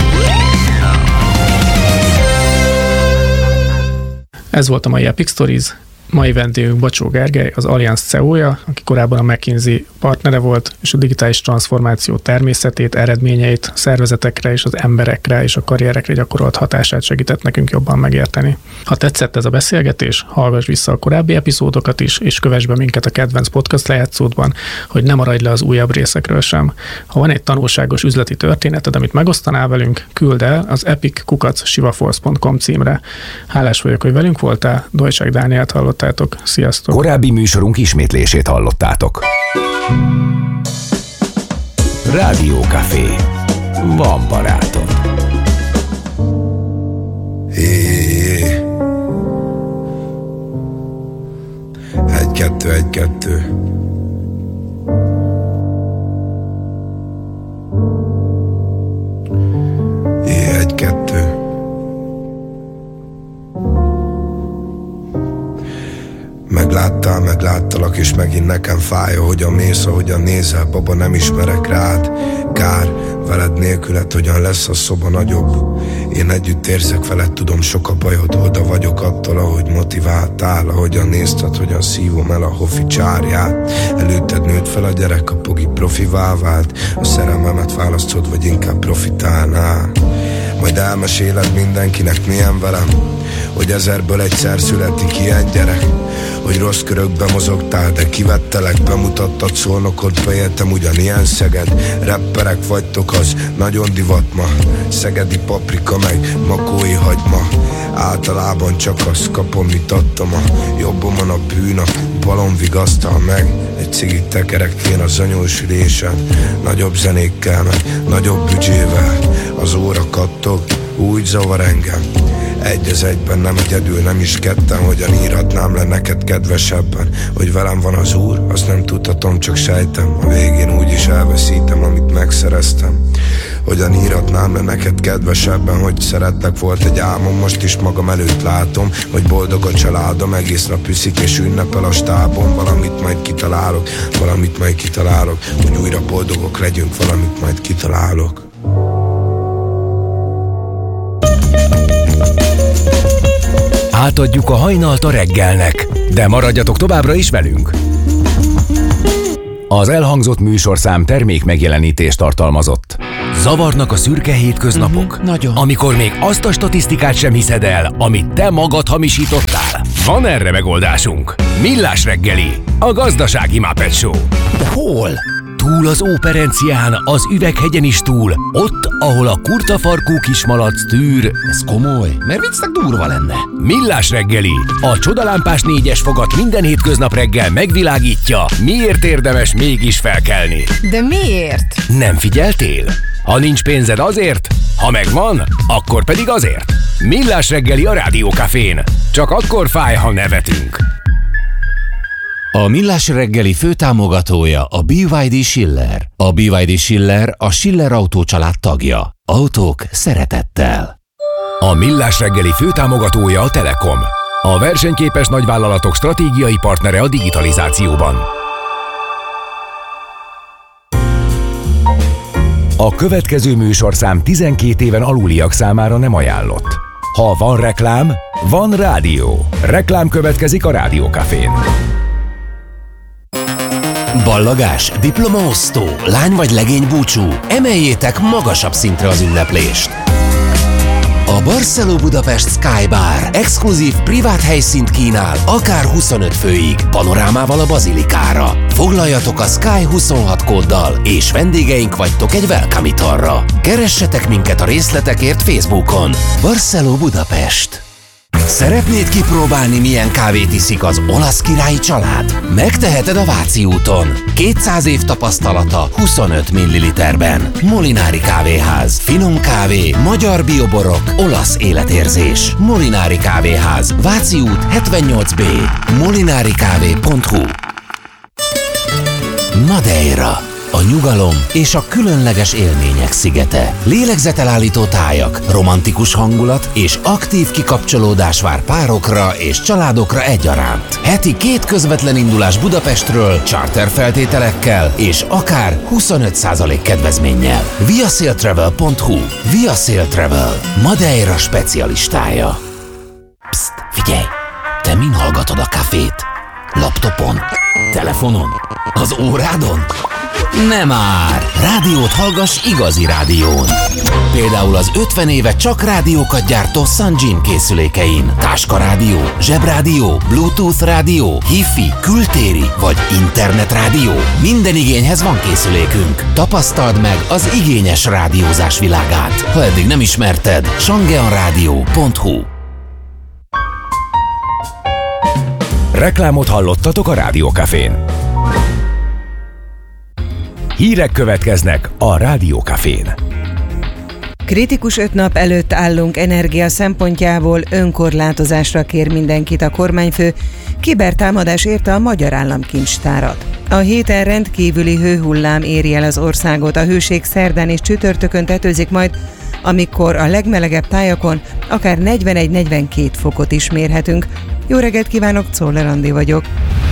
Ez volt a mai Epic Stories. Mai vendégünk Bacsó Gergely, az Allianz cé e o-ja, aki korábban a McKinsey partnere volt, és a digitális transformáció természetét, eredményeit, szervezetekre és az emberekre és a karrierekre gyakorolt hatását segített nekünk jobban megérteni. Ha tetszett ez a beszélgetés, hallgass vissza a korábbi epizódokat is, és kövess be minket a kedvenc podcast lejátszódban, hogy ne maradj le az újabb részekről sem. Ha van egy tanulságos üzleti történeted, amit megosztanál velünk, küld el az epic kukac sivaforce pont com címre. Hálás vagyok, hogy velünk voltál, Dojcsák Dánielt hallott. Sziasztok! Korábbi műsorunk ismétlését hallottátok. Rádiókafé. Van barátod. Hé, egy, kettő, egy, kettő. Hé, egy, kettő. Megláttál, megláttalak, és megint nekem fáj, ahogyan mész, ahogyan nézel, baba, nem ismerek rád. Kár, veled nélküled, hogyan lesz a szoba nagyobb. Én együtt érzek veled, tudom, sok a bajod, oda vagyok attól, ahogy motiváltál, ahogyan nézted, hogyan szívom el a hofi csárját. Előtted nőtt fel a gyerek, a pogi profivá vált. A szerelmemet választod, vagy inkább profitálnál. Majd elmeséled mindenkinek, milyen velem, hogy ezerből egyszer születik ilyen gyerek. Hogy rossz körökbe mozogtál, de kivettelek, bemutattad Szolnokot, beéltem ugyanilyen Szeged. Rapperek vagytok, az nagyon divat ma. Szegedi paprika meg makói hagyma. Általában csak azt kapom, mit adtam. A jobbomon a bűn, a balon vigasztal meg. Egy cigit tekerek én az anyósülésen. Nagyobb zenékkel, meg nagyobb büdzsével. Az óra kattog, úgy zavar engem. Egy az egyben, nem egyedül, nem is ketten. Hogyan írhatnám le neked kedvesebben, hogy velem van az Úr, azt nem tudhatom, csak sejtem. A végén úgyis elveszítem, amit megszereztem. hogyan írhatnám le neked kedvesebben, hogy szeretlek, volt egy álmom, most is magam előtt látom, hogy boldog a családom, egész nap üszik és ünnepel a stábom. Valamit majd kitalálok, valamit majd kitalálok, hogy újra boldogok legyünk, valamit majd kitalálok. Átadjuk a hajnalt a reggelnek, de maradjatok továbbra is velünk! Az elhangzott műsorszám termék megjelenítést tartalmazott. Zavarnak a szürke hétköznapok? Uh-huh, nagyon. Amikor még azt a statisztikát sem hiszed el, amit te magad hamisítottál? Van erre megoldásunk. Millás reggeli, a gazdasági Muppet Show. De hol? Túl az Óperencián, az Üveghegyen is túl, ott, ahol a kurtafarkú kismalac tűr. Ez komoly, mert viccnek durva lenne. Millás reggeli, a csodalámpás négyes fogat minden hétköznap reggel megvilágítja, miért érdemes mégis felkelni. De miért? Nem figyeltél? Ha nincs pénzed azért, ha megvan, akkor pedig azért. Millás reggeli a Rádiókafén. Csak akkor fáj, ha nevetünk. A Millás reggeli főtámogatója a bé vé dé Schiller. A bé vé dé Schiller a Schiller Autó család tagja. Autók szeretettel. A Millás reggeli főtámogatója a Telekom. A versenyképes nagyvállalatok stratégiai partnere a digitalizációban. A következő műsorszám tizenkét éven aluliak számára nem ajánlott. Ha van reklám, van rádió. Reklám következik a Rádiókafén. Ballagás, diplomaosztó, lány vagy legény búcsú, emeljétek magasabb szintre az ünneplést. A Barceló Budapest Sky Bar exkluzív privát helyszínt kínál, akár huszonöt főig, panorámával a bazilikára. Foglaljatok a Sky huszonhat kóddal, és vendégeink vagytok egy welcome italra. Keressetek minket a részletekért Facebookon. Barceló Budapest. Szeretnéd kipróbálni, milyen kávét iszik az olasz királyi család? Megteheted a Váci úton. kétszáz év tapasztalata huszonöt milliliterben. Molinári kávéház. Finom kávé, magyar bioborok, olasz életérzés. Molinári kávéház. Váci út hetvennyolc bé. molinarikávé pont hu. Madeira. A nyugalom és a különleges élmények szigete. Lélegzetelállító tájak, romantikus hangulat és aktív kikapcsolódás vár párokra és családokra egyaránt. Heti két közvetlen indulás Budapestről, charter feltételekkel és akár huszonöt százalék kedvezménnyel. viasailtravel pont hu. Viasail Travel, Madeira specialistája. Psst, figyelj! Te min hallgatod a kafét? Laptopon? Telefonon? Az órádon? Nem már! Rádiót hallgass igazi rádión. Például az ötven éve csak rádiókat gyártó Sunjin készülékein. Táskarádió, zsebrádió, Bluetooth rádió, Hi-Fi, kültéri vagy internetrádió. Minden igényhez van készülékünk. Tapasztald meg az igényes rádiózás világát. Ha eddig nem ismerted, sangeanradio pont hu. Reklámot hallottatok a Rádiókafén. Hírek következnek a Rádiókafén. Kritikus öt nap előtt állunk energia szempontjából, önkorlátozásra kér mindenkit a kormányfő. Kibertámadás érte a magyar államkincstárat. A héten rendkívüli hőhullám éri el az országot, a hőség szerdán és csütörtökön tetőzik majd, amikor a legmelegebb tájakon akár negyvenegy-negyvenkét fokot is mérhetünk. Jó reggelt kívánok, Czoller Andi vagyok.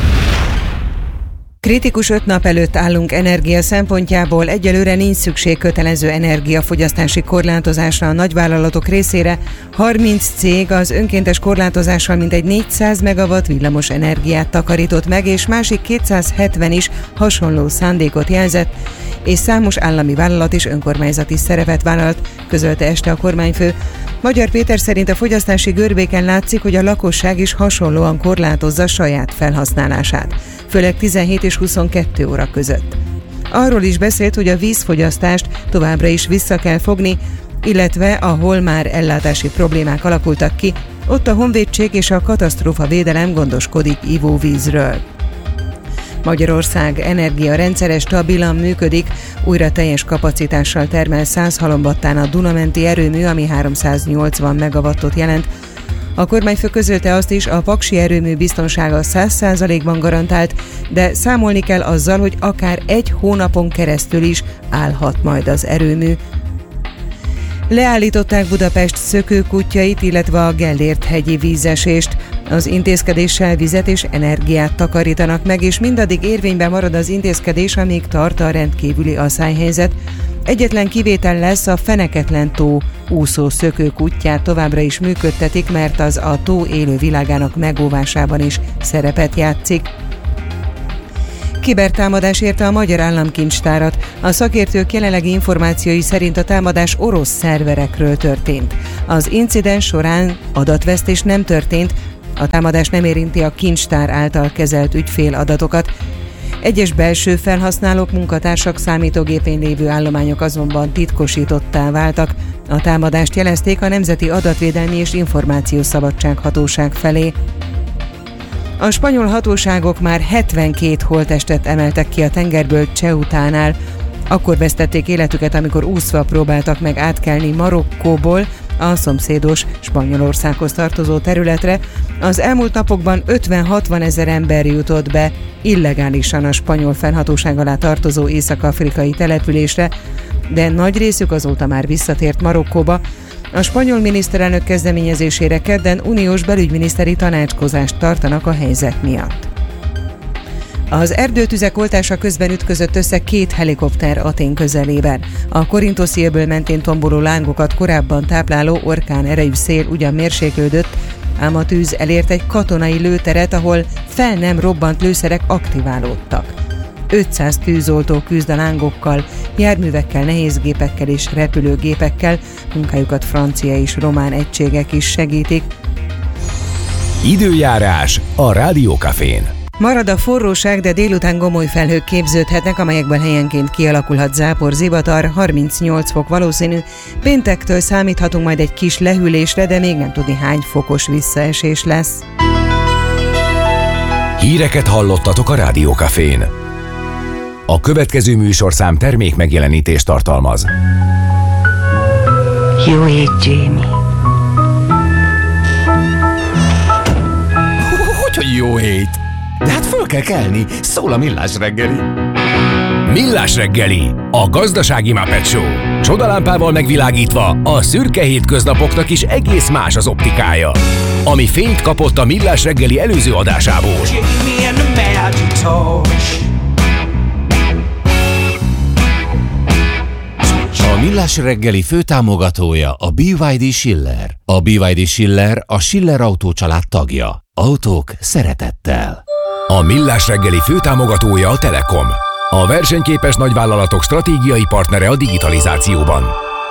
Kritikus öt nap előtt állunk energia szempontjából, egyelőre nincs szükség kötelező energiafogyasztási korlátozásra a nagyvállalatok részére. harminc cég az önkéntes korlátozással mintegy négyszáz megawatt villamos energiát takarított meg, és másik kétszázhetven is hasonló szándékot jelzett, és számos állami vállalat és önkormányzati szerepet vállalt, közölte este a kormányfő. Magyar Péter szerint a fogyasztási görbéken látszik, hogy a lakosság is hasonlóan korlátozza saját felhasználását, főleg tizenhét és huszonkettő óra között. Arról is beszélt, hogy a vízfogyasztást továbbra is vissza kell fogni, illetve ahol már ellátási problémák alakultak ki, ott a honvédség és a katasztrófavédelem gondoskodik ivóvízről. Magyarország energiarendszere stabilan működik, újra teljes kapacitással termel száz halombattán a Dunamenti erőmű, ami háromszáznyolcvan megawattot jelent. A kormányfő közölte azt is, a paksi erőmű biztonsága száz százalékban garantált, de számolni kell azzal, hogy akár egy hónapon keresztül is állhat majd az erőmű. Leállították Budapest szökőkutyait, illetve a Gellért-hegyi vízesést. Az intézkedéssel vizet és energiát takarítanak meg, és mindaddig érvényben marad az intézkedés, amíg tart a rendkívüli aszályhelyzet. Egyetlen kivétel lesz, a Feneketlen tó úszó szökőkutyját továbbra is működtetik, mert az a tó élő világának megóvásában is szerepet játszik. Kibertámadás érte a magyar államkincstárat. A szakértők jelenlegi információi szerint a támadás orosz szerverekről történt. Az incidens során adatvesztés nem történt, a támadás nem érinti a kincstár által kezelt ügyféladatokat. Egyes belső felhasználók, munkatársak számítógépén lévő állományok azonban titkosítottá váltak. A támadást jelezték a Nemzeti Adatvédelmi és Információszabadság Hatóság felé. A spanyol hatóságok már hetvenkét holttestet emeltek ki a tengerből Ceutánál. Akkor vesztették életüket, amikor úszva próbáltak meg átkelni Marokkóból a szomszédos Spanyolországhoz tartozó területre. Az elmúlt napokban ötven-hatvan ezer ember jutott be illegálisan a spanyol fennhatóság alá tartozó észak-afrikai településre, de nagy részük azóta már visszatért Marokkóba. A spanyol miniszterelnök kezdeményezésére kedden uniós belügyminiszteri tanácskozást tartanak a helyzet miatt. Az erdőtüzek oltása közben ütközött össze két helikopter Atén közelében. A Korinthosi öböl mentén tomboló lángokat korábban tápláló orkán erejű szél ugyan mérséklődött, ám a tűz elért egy katonai lőteret, ahol fel nem robbant lőszerek aktiválódtak. ötszáz tűzoltó küzd a lángokkal, járművekkel, nehézgépekkel és repülőgépekkel, munkájukat francia és román egységek is segítik. Időjárás a Rádiókafén. Marad a forróság, de délután gomoly felhők képződhetnek, amelyekben helyenként kialakulhat zápor, zivatar, harmincnyolc fok valószínű. Péntektől számíthatunk majd egy kis lehűlésre, de még nem tudni hány fokos visszaesés lesz. Híreket hallottatok a Rádiókafén. A következő műsorszám termék megjelenítést tartalmaz. Jó ég, Jamie. Hogy jó hét? De hát föl kell kelni, szól a Millás reggeli. Millás reggeli, a gazdasági Muppet Show. Csodalámpával megvilágítva a szürke hétköznapoknak is egész más az optikája. Ami fényt kapott a Millás reggeli előző adásából. A Millás reggeli főtámogatója a bé vé dé Schiller. A bé vé dé Schiller a Schiller Autó család tagja. Autók szeretettel. A Millás reggeli főtámogatója a Telekom. A versenyképes nagyvállalatok stratégiai partnere a digitalizációban.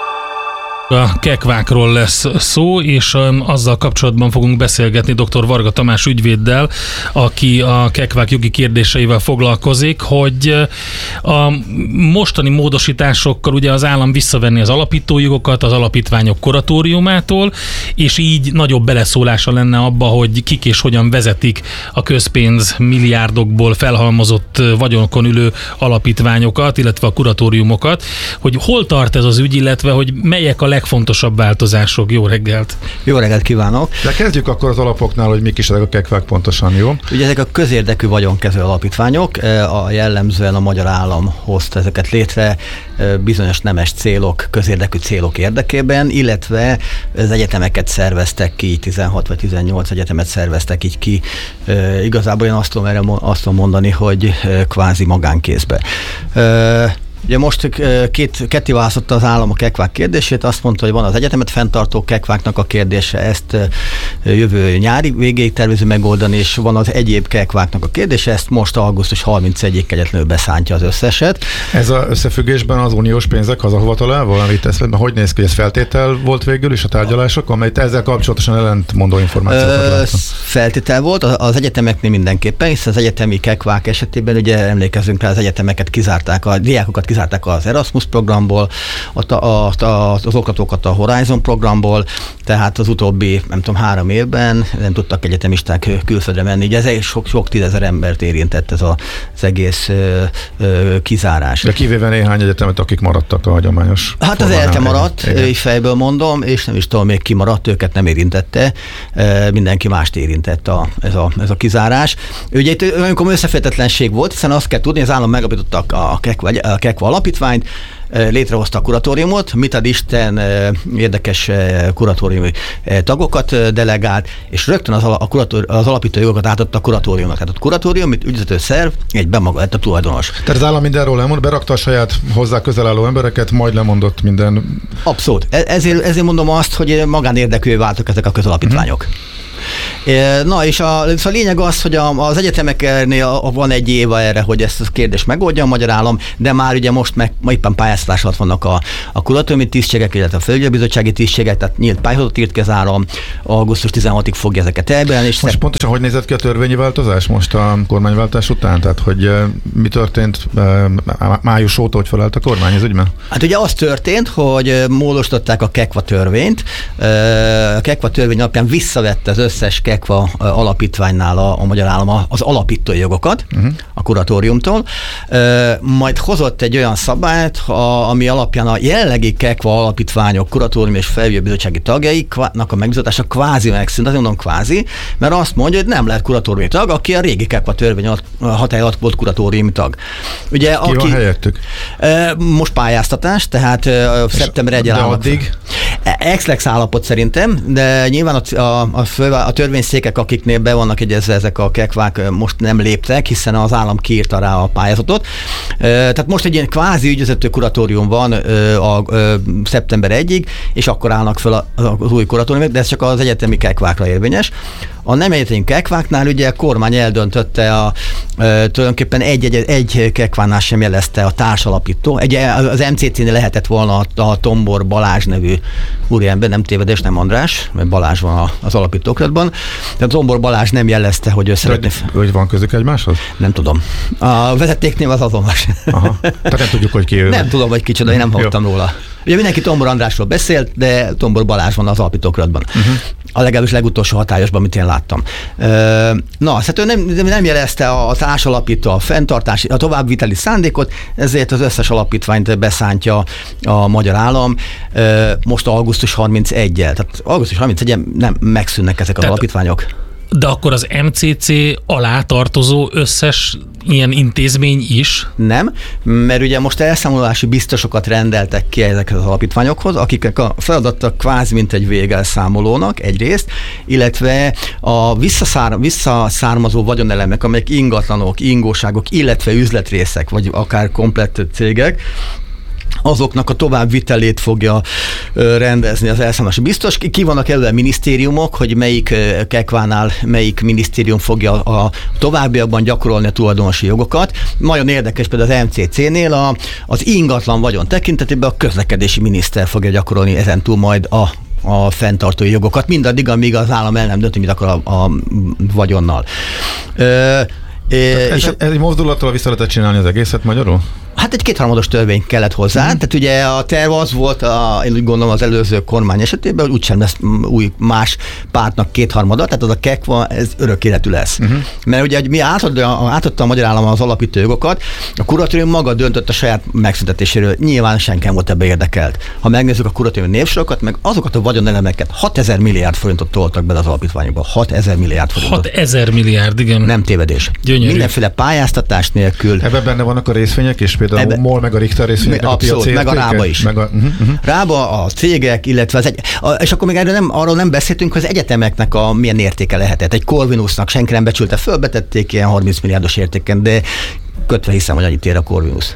A kekvákról lesz szó, és azzal kapcsolatban fogunk beszélgetni dr. Varga Tamás ügyvéddel, aki a kekvák jogi kérdéseivel foglalkozik, hogy a mostani módosításokkal ugye az állam visszavenni az alapítójogokat az alapítványok kuratóriumától, és így nagyobb beleszólása lenne abba, hogy kik és hogyan vezetik a közpénz milliárdokból felhalmozott vagyonkon ülő alapítványokat, illetve a kuratóriumokat, hogy hol tart ez az ügy, illetve hogy melyek a legfontosabb változások. Jó reggelt! Jó reggelt kívánok! De kezdjük akkor az alapoknál, hogy mik is ezek a kekvák pontosan, jó? Ugye ezek a közérdekű vagyonkező alapítványok, a jellemzően a magyar állam hozta ezeket létre bizonyos nemes célok, közérdekű célok érdekében, illetve az egyetemeket szerveztek ki, tizenhat vagy tizennyolc egyetemet szerveztek így ki. Igazából én azt tudom, erre azt tudom mondani, hogy kvázi magánkézbe. Ugye most két, ketté választotta az állam a kekvák kérdését, azt mondta, hogy van az egyetemet fenntartó kekváknak a kérdése, ezt jövő nyári végéig tervező megoldani, és van az egyéb kekváknak a kérdése, ezt most augusztus harmincegyedikéig egyetlenül beszántja az összeset. Ez az összefüggésben az uniós pénzek hazahovatalával, amit ezt, hogy néz ki, ez feltétel volt végül is a tárgyalások, amelyet ezzel kapcsolatosan ellentmondó információkat láttam? Feltétel volt, az egyetemeknél mindenképpen, hiszen az egyetemi kekvák esetében ugye emlékezünk rá, az egyetemeket kizárták, a diákokat kizárták az Erasmus programból, a, a, a, az oktatókat a Horizon programból, tehát az utóbbi, nem tudom, három évben nem tudtak egyetemisták külföldre menni. Ugye ez sok, sok tízezer embert érintett ez a, az egész ö, ö, kizárás. De kivéve néhány egyetemet, akik maradtak a hagyományos Hát az ELTE maradt, így fejből mondom, és nem is tudom, még ki maradt, őket nem érintette, mindenki mást érintett a, ez, a, ez a kizárás. Ugye itt olyan összeférhetetlenség volt, hiszen azt kell tudni, az állam megalapította a Kekva, a Kekva alapítványt, létrehozta a kuratóriumot, mit ad Isten érdekes kuratóriumi tagokat delegált, és rögtön az, a kuratóri, az alapító jogokat átadta a kuratóriumnak. Tehát a kuratórium, mint ügyvezető szerv, egyben maga lett a tulajdonos. Tehát az állam mindenről lemond, berakta a saját hozzá közel álló embereket, majd lemondott minden. Abszolút. Ezért, ezért mondom azt, hogy magánérdekűvé váltak ezek a közalapítványok. Mm-hmm. Na és a, a lényeg az, hogy a, az egyetemeknél van egy éve erre, hogy ezt a kérdést megoldja a magyar állam, de már ugye most meg, ma éppen pályáztatás alatt vannak a, a kuratóriumi tisztségek, illetve a felügyelőbizottsági tisztségek, tehát nyílt pályázatot írt ki az állam, augusztus tizenhatodikáig fogja ezeket elbírálni. És most szep... pontosan hogy nézett ki a törvényi változás most a kormányváltás után? Tehát, hogy mi történt május óta, hogy felállt a kormány ez ügyben? Hát ugye az történt, hogy módosították a KEKVA törvényt, a KEKVA törvény alapján visszavette az összes KEKVA alapítványnál a, a magyar állam az alapítói jogokat uh-huh. a kuratóriumtól, majd hozott egy olyan szabályt, a, ami alapján a jelenlegi KEKVA alapítványok, kuratórium és felügyelőbizottsági tagjaiknak a megbízatása kvázi megszűnt, azért mondom kvázi, mert azt mondja, hogy nem lehet kuratóriumi tag, aki a régi KEKVA törvény hatály alatt volt kuratóriumi tag. Ugye, Ki aki, van helyettük? Most pályáztatás, tehát szeptember elején állnak. addig? Ex-lex állapot szerintem, de nyilván a, a, a, fő, a törvényszékek, akiknél be vannak egyezve ezek a kekvák, most nem léptek, hiszen az állam kiírta rá a pályázatot. Tehát most egy ilyen kvázi ügyvezető kuratórium van a, a, a szeptember elejéig, és akkor állnak fel az új kuratóriumok, de ez csak az egyetemi kekvákra érvényes. A nem egyetemi kekváknál ugye a kormány eldöntötte, a, a, tulajdonképpen egy, egy, egy kekvánál sem jelezte a társalapító. Egy, az em cé cé-nél lehetett volna a, a Tombor Balázs nevű úriember, nem tévedés, nem András, mert Balázs van az alapítókratban. Tehát Tombor Balázs nem jelezte, hogy ő szeretné... Hogy van közük egymáshoz? Nem tudom. A vezetéknél az azonos. Aha. Tehát nem tudjuk, hogy ki ő. Nem tudom, hogy kicsoda, én nem hallottam róla. Ugye mindenki Tombor Andrásról beszélt, de Tombor Balázs van az alapítókratban. Uh-huh. A legalábbis legutolsó hatályosban, amit én láttam. Na, hát ő nem, nem jelezte a társalapító a fenntartási, a továbbviteli szándékot, ezért az összes alapítványt beszántja a magyar állam most augusztus harmincegyedikével. Tehát augusztus harmincegyedikén nem megszűnnek ezek az Tehát... alapítványok. De akkor az em cé cé alá tartozó összes ilyen intézmény is? Nem, mert ugye most elszámolási biztosokat rendeltek ki ezekhez az alapítványokhoz, akiknek a feladata kvázi mint egy végelszámolónak egyrészt, illetve a visszaszár, visszaszármazó vagyonelemek, amelyek ingatlanok, ingóságok, illetve üzletrészek, vagy akár komplett cégek, azoknak a továbbvitelét fogja rendezni az elszámolási biztos. Ki vannak előre minisztériumok, hogy melyik kekvánál melyik minisztérium fogja a továbbiakban gyakorolni a tulajdonosi jogokat. Nagyon érdekes például az em cé cé-nél a, az ingatlan vagyon tekintetében a közlekedési miniszter fogja gyakorolni ezentúl majd a a fenntartói jogokat, mindaddig, amíg az állam el nem dönt, mit akar a, a vagyonnal. Ö, ez, és ez egy mozdulattal vissza lehetett csinálni az egészet magyarul? Hát egy kétharmados törvény kellett hozzá, mm. tehát ugye a terv az volt, a, én úgy gondolom az előző kormány esetében, hogy úgysem lesz új más pártnak kétharmada, tehát az a kekva, ez örök életű lesz. Mm-hmm. Mert ugye mi átadta, átadta a magyar állam az alapító jogokat, a kuratórium maga döntött a saját megszüntetéséről, nyilván senki nem volt ebbe érdekelt. Ha megnézzük a kuratórium névsorokat, meg azokat a vagyonelemeket, hatezer milliárd forintot toltak be az alapítványokba, hatezer milliárd forintot. hatezer milliárd, igen. Nem tévedés. Gyönyörű. Mindenféle pályáztatás nélkül. Ebben benne vannak a részvények is, például Ebbe, a MOL, meg a Richter részvények, abszolút, a meg a Rába is. Meg a, uh-huh, uh-huh. Rába, a cégek, illetve az egy, a, és akkor még erről nem, arról nem beszéltünk, hogy az egyetemeknek a milyen értéke lehetett. Egy Corvinusnak senki nem becsülte, fölbetették ilyen harminc milliárdos értéken, de kötve hiszem, hogy annyit ér a Corvinus.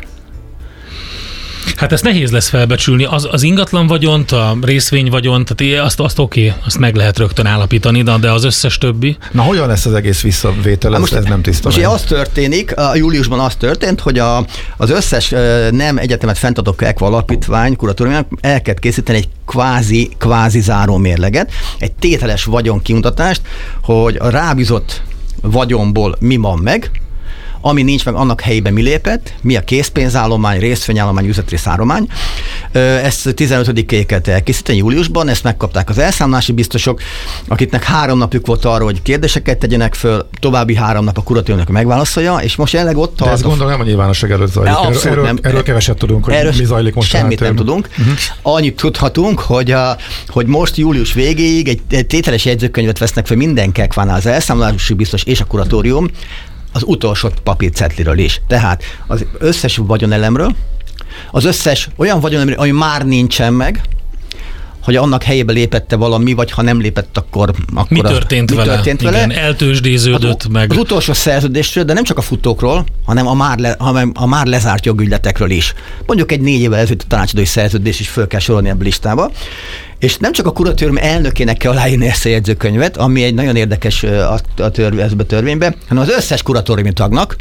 Hát ezt nehéz lesz felbecsülni. Az, az ingatlan vagyont, a részvény vagyont, tehát azt, azt oké, okay, azt meg lehet rögtön állapítani, de az összes többi. Na hogyan lesz az egész visszavétel? Ez, most, ez nem tiszta. Most az történik, a júliusban az történt, hogy a, az összes nem egyetemet fenntartó kekva alapítvány kuratóriumnak el kell készíteni egy kvázi, kvázi záró mérleget, egy tételes vagyonkimutatást, hogy a rábízott vagyonból mi van meg, ami nincs meg, annak helyében mi lépett, mi a készpénzállomány, részvényállomány, üzletrészállomány. Ezt tizenötödikéig kellett elkészíteni júliusban, ezt megkapták az elszámolási biztosok, akiknek három napjuk volt arra, hogy kérdéseket tegyenek föl, további három nap a kuratóriumnak megválaszolja, és most jelenleg ott tart. De ezt gondolom nem a nyilvánosság előtt zajlik. Erről, erről, nem. erről keveset tudunk, hogy erről mi zajlik most. Semmit nem tudunk. Uh-huh. Annyit tudhatunk, hogy, a, hogy most július végéig egy, egy tételes jegyzőkönyvet vesznek fel minden kekvánál az elszámolási biztos és a kuratórium, az utolsó papírcetliről is. Tehát az összes vagyonelemről, Az összes olyan vagyon, ami már nincsen meg, hogy annak helyébe lépette valami, vagy ha nem lépett, akkor... akkor mi történt a, mi vele? Történt Igen, vele? eltőzsdéződött az, meg. Az utolsó szerződésről, de nem csak a futókról, hanem a már, le, hanem a már lezárt jogügyletekről is. Mondjuk egy négy évvel ezelőtt a tanácsadói szerződés is föl kell sorolni ebbe a listába. És nem csak a kuratórium elnökének kell aláírni ezt a jegyzőkönyvet, ami egy nagyon érdekes a, a törv, a törvényben, hanem az összes kuratóriumi tagnak,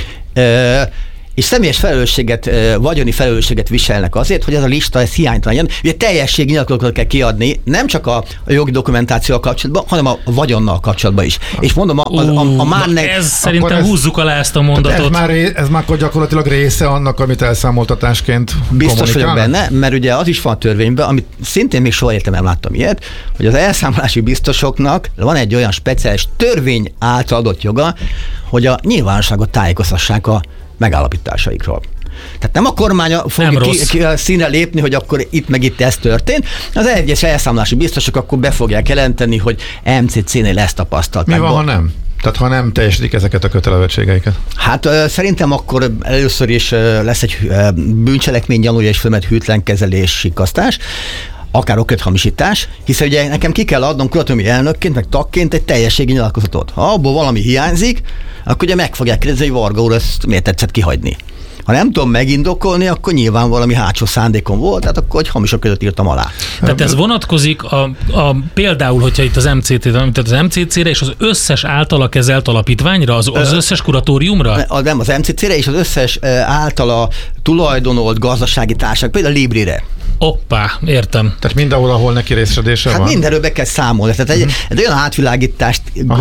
és személyes felelősséget, vagyoni felelősséget viselnek azért, hogy ez a lista ez hiánytalan. Ugye teljességi nyilatkozatot kell kiadni, nem csak a, a jogi dokumentációval kapcsolatban, hanem a vagyonnal kapcsolatban is. És mondom, a, a, a, a már... Ne, ez szerintem ez, húzzuk alá ezt a mondatot. Ez már, ez már gyakorlatilag része annak, amit elszámoltatásként biztos vagyok benne, mert ugye az is van a törvényben, amit szintén még soha értem nem láttam ilyet, hogy az elszámolási biztosoknak van egy olyan speciális törvény által adott joga, hogy a nyilvánosságot tájékoztassák a megállapításaikról. Tehát nem a kormány fogja ki, ki a színre lépni, hogy akkor itt meg itt ez történt. Az egyes elszámolási biztosok akkor be fogják jelenteni, hogy em cé cé-nél ezt tapasztalták. Mi van, ha nem? Tehát ha nem teljesítik ezeket a kötelezettségeiket? Hát uh, szerintem akkor először is uh, lesz egy uh, bűncselekmény gyanúja és fölmet hűtlenkezelés sikasztás, akár okrethamisítás, hiszen ugye nekem ki kell adnom kuratóriumi elnökként, meg tagként egy teljességi nyilatkozatot. Ha abból valami hiányzik, akkor ugye meg fogják kérdezni, hogy Varga úr, ezt miért tetszett kihagyni. Ha nem tudom megindokolni, akkor nyilván valami hátsó szándékom volt, tehát akkor egy hamisok között írtam alá. Tehát ez vonatkozik a, a, például, hogyha itt az em cé té, tehát az em cé cé-re és az összes általa kezelt alapítványra, az, az összes kuratóriumra? Nem, az em cé cé-re és az összes általa tulajdonolt gazdasági társaság, például a Librire. Oppá, értem. Tehát mindenhol, ahol neki részesedése hát van? Hát mindenről be kell számolni. Tehát egy, uh-huh. egy olyan átvilágítást,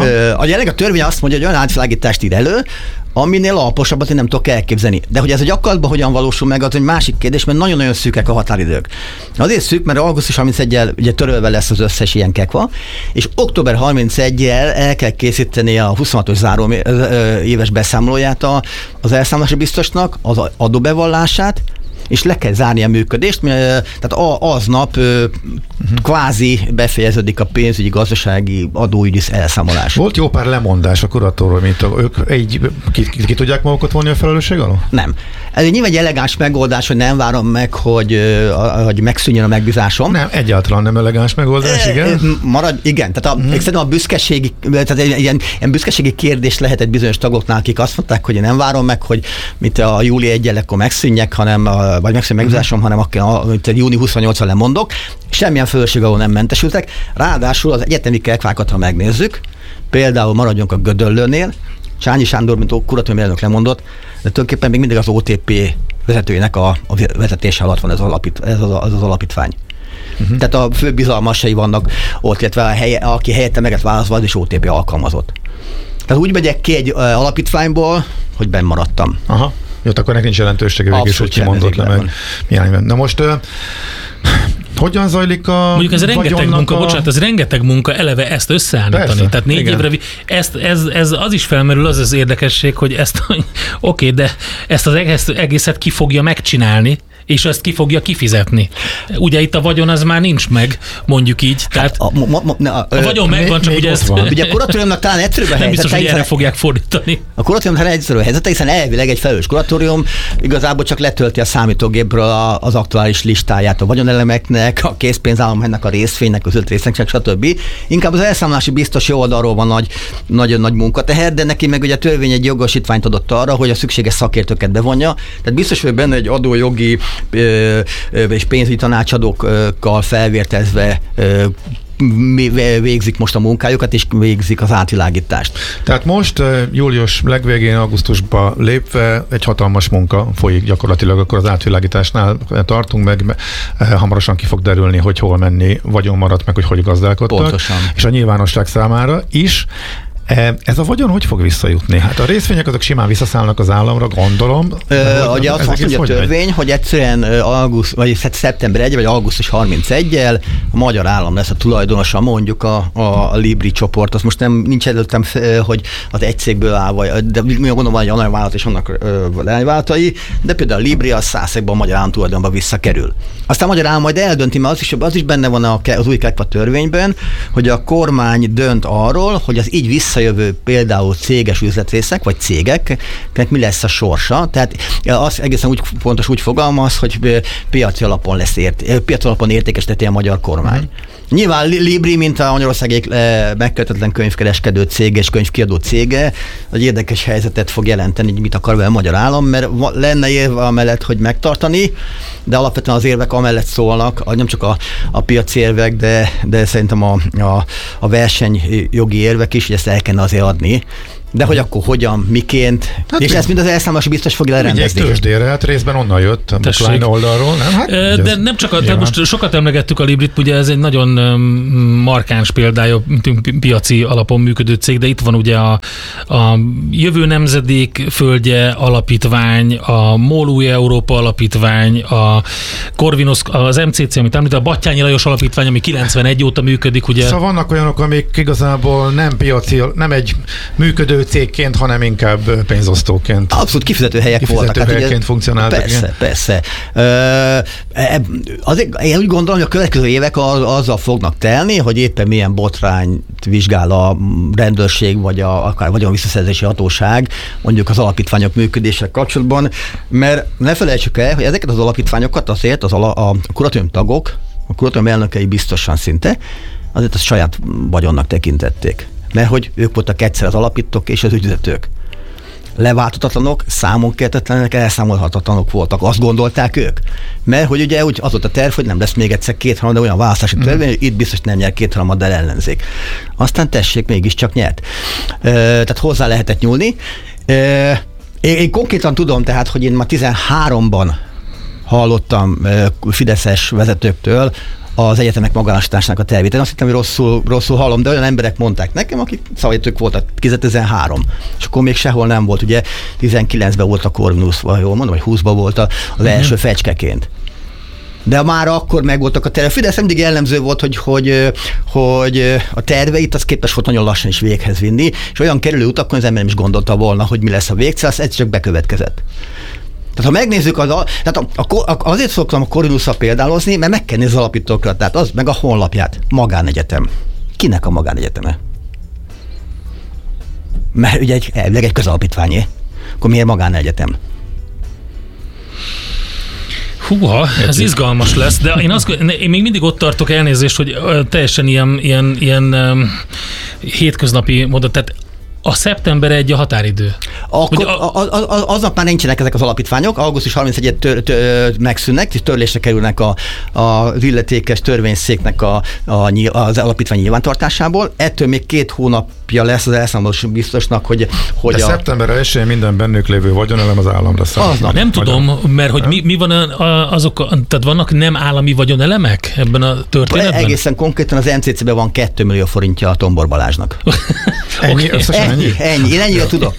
a jelenleg a törvény azt mondja, hogy olyan átvilágítást ír elő, aminél alaposabbat én nem tudok elképzelni. De hogy ez a gyakorlatban hogyan valósul meg, az egy másik kérdés, mert nagyon-nagyon szűkek a határidők. Azért szűk, mert augusztus harmincegyedikével ugye törölve lesz az összes ilyen kekva, és október harmincegyedikével el kell készíteni a huszonhatos záró éves beszámolóját az elszámolási biztosnak, az adóbevallását, és le kell zárni a működést, tehát aznap uh-huh. kvázi befejeződik a pénzügyi, gazdasági, adóügyi elszámolás. Volt jó pár lemondás a kuratóról, mint a, ők egy, ki, ki, ki tudják magukat vonni a felelősség alól? Nem. Ez nyilván egy elegáns megoldás, hogy nem várom meg, hogy, hogy megszűnjön a megbízásom. Nem, egyáltalán nem elegáns megoldás, igen? Marad, igen, tehát a, uh-huh. szerintem a büszkeségi, tehát egy ilyen, ilyen büszkeségi kérdés lehet egy bizonyos tagoknál, akik azt mondták, hogy én nem várom meg, hogy mit a júli elsején megszűnjek, hanem a, vagy megszűnjön megbízásom, uh-huh. hanem a, a, a júni huszonnyolcadikán lemondok. Semmilyen felelősség alól nem mentesültek. Ráadásul az egyetemi kekvákat, ha megnézzük, például maradjunk a Gödöllőnél, Csányi Sándor, mint kuratóriumi elnök lemondott, de tulajdonképpen még mindig az o té pé vezetőjének a, a vezetése alatt van ez az, alapít, ez az, az, az alapítvány. Uh-huh. Tehát a fő bizalmasai vannak ott, illetve a helye, aki helyette meget válaszol, az is o té pé alkalmazott. Tehát úgy megyek ki egy uh, alapítványból, hogy benn maradtam. Aha. Jó, akkor nek nincs jelentősége végül is, hogy kimondott le meg. Milyen. Na most... Uh, hogyan zajlik a Mondjuk ez rengeteg munka, a... bocsánat, ez rengeteg munka eleve ezt összeállítani. Persze, tehát négy igen. évre, ezt, ez, ez az is felmerül, az az érdekesség, hogy ezt, oké, okay, de ezt az egész, egészet ki fogja megcsinálni, és ezt ki fogja kifizetni. Ugye itt a vagyon az már nincs meg, mondjuk így. Tehát hát a, ma, ma, a, a vagyon megvan, csak ugye ezt... Van. Ugye a kuratóriumnak talán egyszerűbb a helyzete. Nem biztos, hogy erre fogják fordítani. A kuratóriumnak talán egyszerűbb a helyzete, hiszen elvileg egy felelős kuratórium igazából csak letölti a számítógépről az aktuális listáját a vagyonelemeknek, a készpénzállománynak, a részvénynek, az öt résznek, stb. Inkább az elszámolási biztos jó oldalról van nagy, nagyon nagy munkateher, de neki meg ugye a törvény egy jogosítványt adott arra, hogy a szükséges szakértőket bevonja. Tehát biztos, hogy benne egy adójogi és pénzügyi tanácsadókkal felvértezve végzik most a munkájukat, és végzik az átvilágítást. Tehát most július legvégén, augusztusba lépve egy hatalmas munka folyik gyakorlatilag, akkor az átvilágításnál tartunk meg, hamarosan ki fog derülni, hogy hol menni, vagyon maradt meg, hogy hogy gazdálkodtak. Pontosan. És a nyilvánosság számára is. Ez a vagyon hogy fog visszajutni? Hát a részvények azok simán visszaszállnak az államra, gondolom. Ö, ugye azt mondja a törvény, hogy egyszerűen auguszt, vagy szeptember elseje, vagy augusztus harmincegyedikével a magyar állam lesz a tulajdonosa, mondjuk a, a Libri csoport. Az most nem nincs előttem, hogy az egy cégből áll, vagy, de gondolom van egy anyagvállalat és annak leányvállalatai, de például a Libri az száz százalékban a magyar állam tulajdonba visszakerül. Aztán a magyar állam majd eldönti, mert az is, az is benne van az új kekva törvényben, hogy a kormány dönt arról, hogy az így vissza visszajövő például céges üzletrészek, vagy cégeknek mi lesz a sorsa. Tehát az egészen úgy fontos úgy fogalmaz, hogy piaci alapon lesz ért, piaci alapon értékesíteti a magyar kormány. Mm. Nyilván Libri, mint a Magyarország megkötetlen könyvkereskedő cég és könyvkiadó cége, egy érdekes helyzetet fog jelenteni, hogy mit akar vele a magyar állam, mert lenne érve amellett, hogy megtartani, de alapvetően az érvek amellett szólnak, nem csak a, a piaci érvek, de, de szerintem a, a, a versenyjogi érvek is, hogy ezt el kellene azért adni. De hogy akkor hogyan, miként, hát és ezt mind az elszámolási biztos fogja lerendezni. Vigyék tőzsdére, hát részben onnan jött a Bookline oldalról, nem? Hát, e, de nem csak, a, de most sokat emlegettük a Librit, ugye ez egy nagyon markáns példája, piaci alapon működő cég, de itt van ugye a, a Jövő Nemzedék Földje Alapítvány, a MOL Új Európa Alapítvány, a Corvinus, az em cé cé, amit említ, a Batthyány Lajos Alapítvány, ami kilencvenegy óta működik, ugye. Szóval vannak olyanok, amik igazából nem piaci, nem egy működő cégként, hanem inkább pénzosztóként. Abszolút kifizető helyek kifizető voltak. Kifizető helyekként funkcionáltak. Persze, igen. persze. Ö, azért, én úgy gondolom, hogy a következő évek az, azzal fognak telni, hogy éppen milyen botrányt vizsgál a rendőrség, vagy a, akár vagy a visszaszerzési hatóság, mondjuk az alapítványok működéssel kapcsolatban, mert ne felejtsük el, hogy ezeket az alapítványokat azért az ala, a kuratórium tagok, a kuratórium elnökei biztosan szinte, azért azt saját vagyonnak tekintették. Mert hogy ők voltak egyszer az alapítók és az ügyvezetők. Leválthatatlanok, számon kérhetetlenek, elszámolhatatlanok voltak. Azt gondolták ők. Mert hogy ugye úgy az volt a terv, hogy nem lesz még egyszer kétharmad, de olyan választási törvény, hogy itt biztos nem nyer kétharmaddal ellenzék. Aztán tessék, mégiscsak nyert. E, tehát hozzá lehetett nyúlni. E, én, én konkrétan tudom tehát, hogy én már tizenháromban hallottam e, fideszes vezetőktől az egyetemek magánosításának a tervét. Én azt hittem, hogy rosszul, rosszul hallom, de olyan emberek mondták nekem, akik szavahitók voltak, kétezer-tizenhárom, és akkor még sehol nem volt, ugye tizenkilencben volt a Corvinus, vagy jól mondom, vagy húszban volt az uh-huh. első fecskeként. De már akkor megvoltak a tervek. Fidesz mindig jellemző volt, hogy, hogy, hogy a terveit az képes volt nagyon lassan is véghez vinni, és olyan kerülő utakon az ember nem is gondolta volna, hogy mi lesz a végcél, az egyszer csak bekövetkezett. Tehát ha megnézzük, az a, tehát a, a, azért szoktam a Corvinusszal példálozni, mert meg kell nézni az alapítókat, tehát az meg a honlapját. Magánegyetem. Kinek a magánegyeteme? Mert ugye egy, elvileg egy közalapítványé. Akkor miért magánegyetem? Húha, ez izgalmas lesz, de én, azt, én még mindig ott tartok, elnézést, hogy teljesen ilyen, ilyen, ilyen um, hétköznapi módon, tehát a szeptember egy a határidő. Akkor, a, a, a, aznap már nincsenek ezek az alapítványok, augusztus harmincegyedike tör, tör, megszűnnek, és törlésre kerülnek a, a, az illetékes törvényszéknek a, a, az alapítvány nyilvántartásából. Ettől még két hónapja lesz az elszámolás biztosnak, hogy... hogy De a... szeptember elsején minden bennük lévő vagyonelem az államra számít. Nem tudom, mert hogy mi, mi van azok, tehát vannak nem állami vagyonelemek ebben a történetben? Egészen konkrétan az em cé cé-ben van két millió forintja a Tombor Balázsnak. Ennyi, összesen ennyi? Ennyi, én ennyire tudok.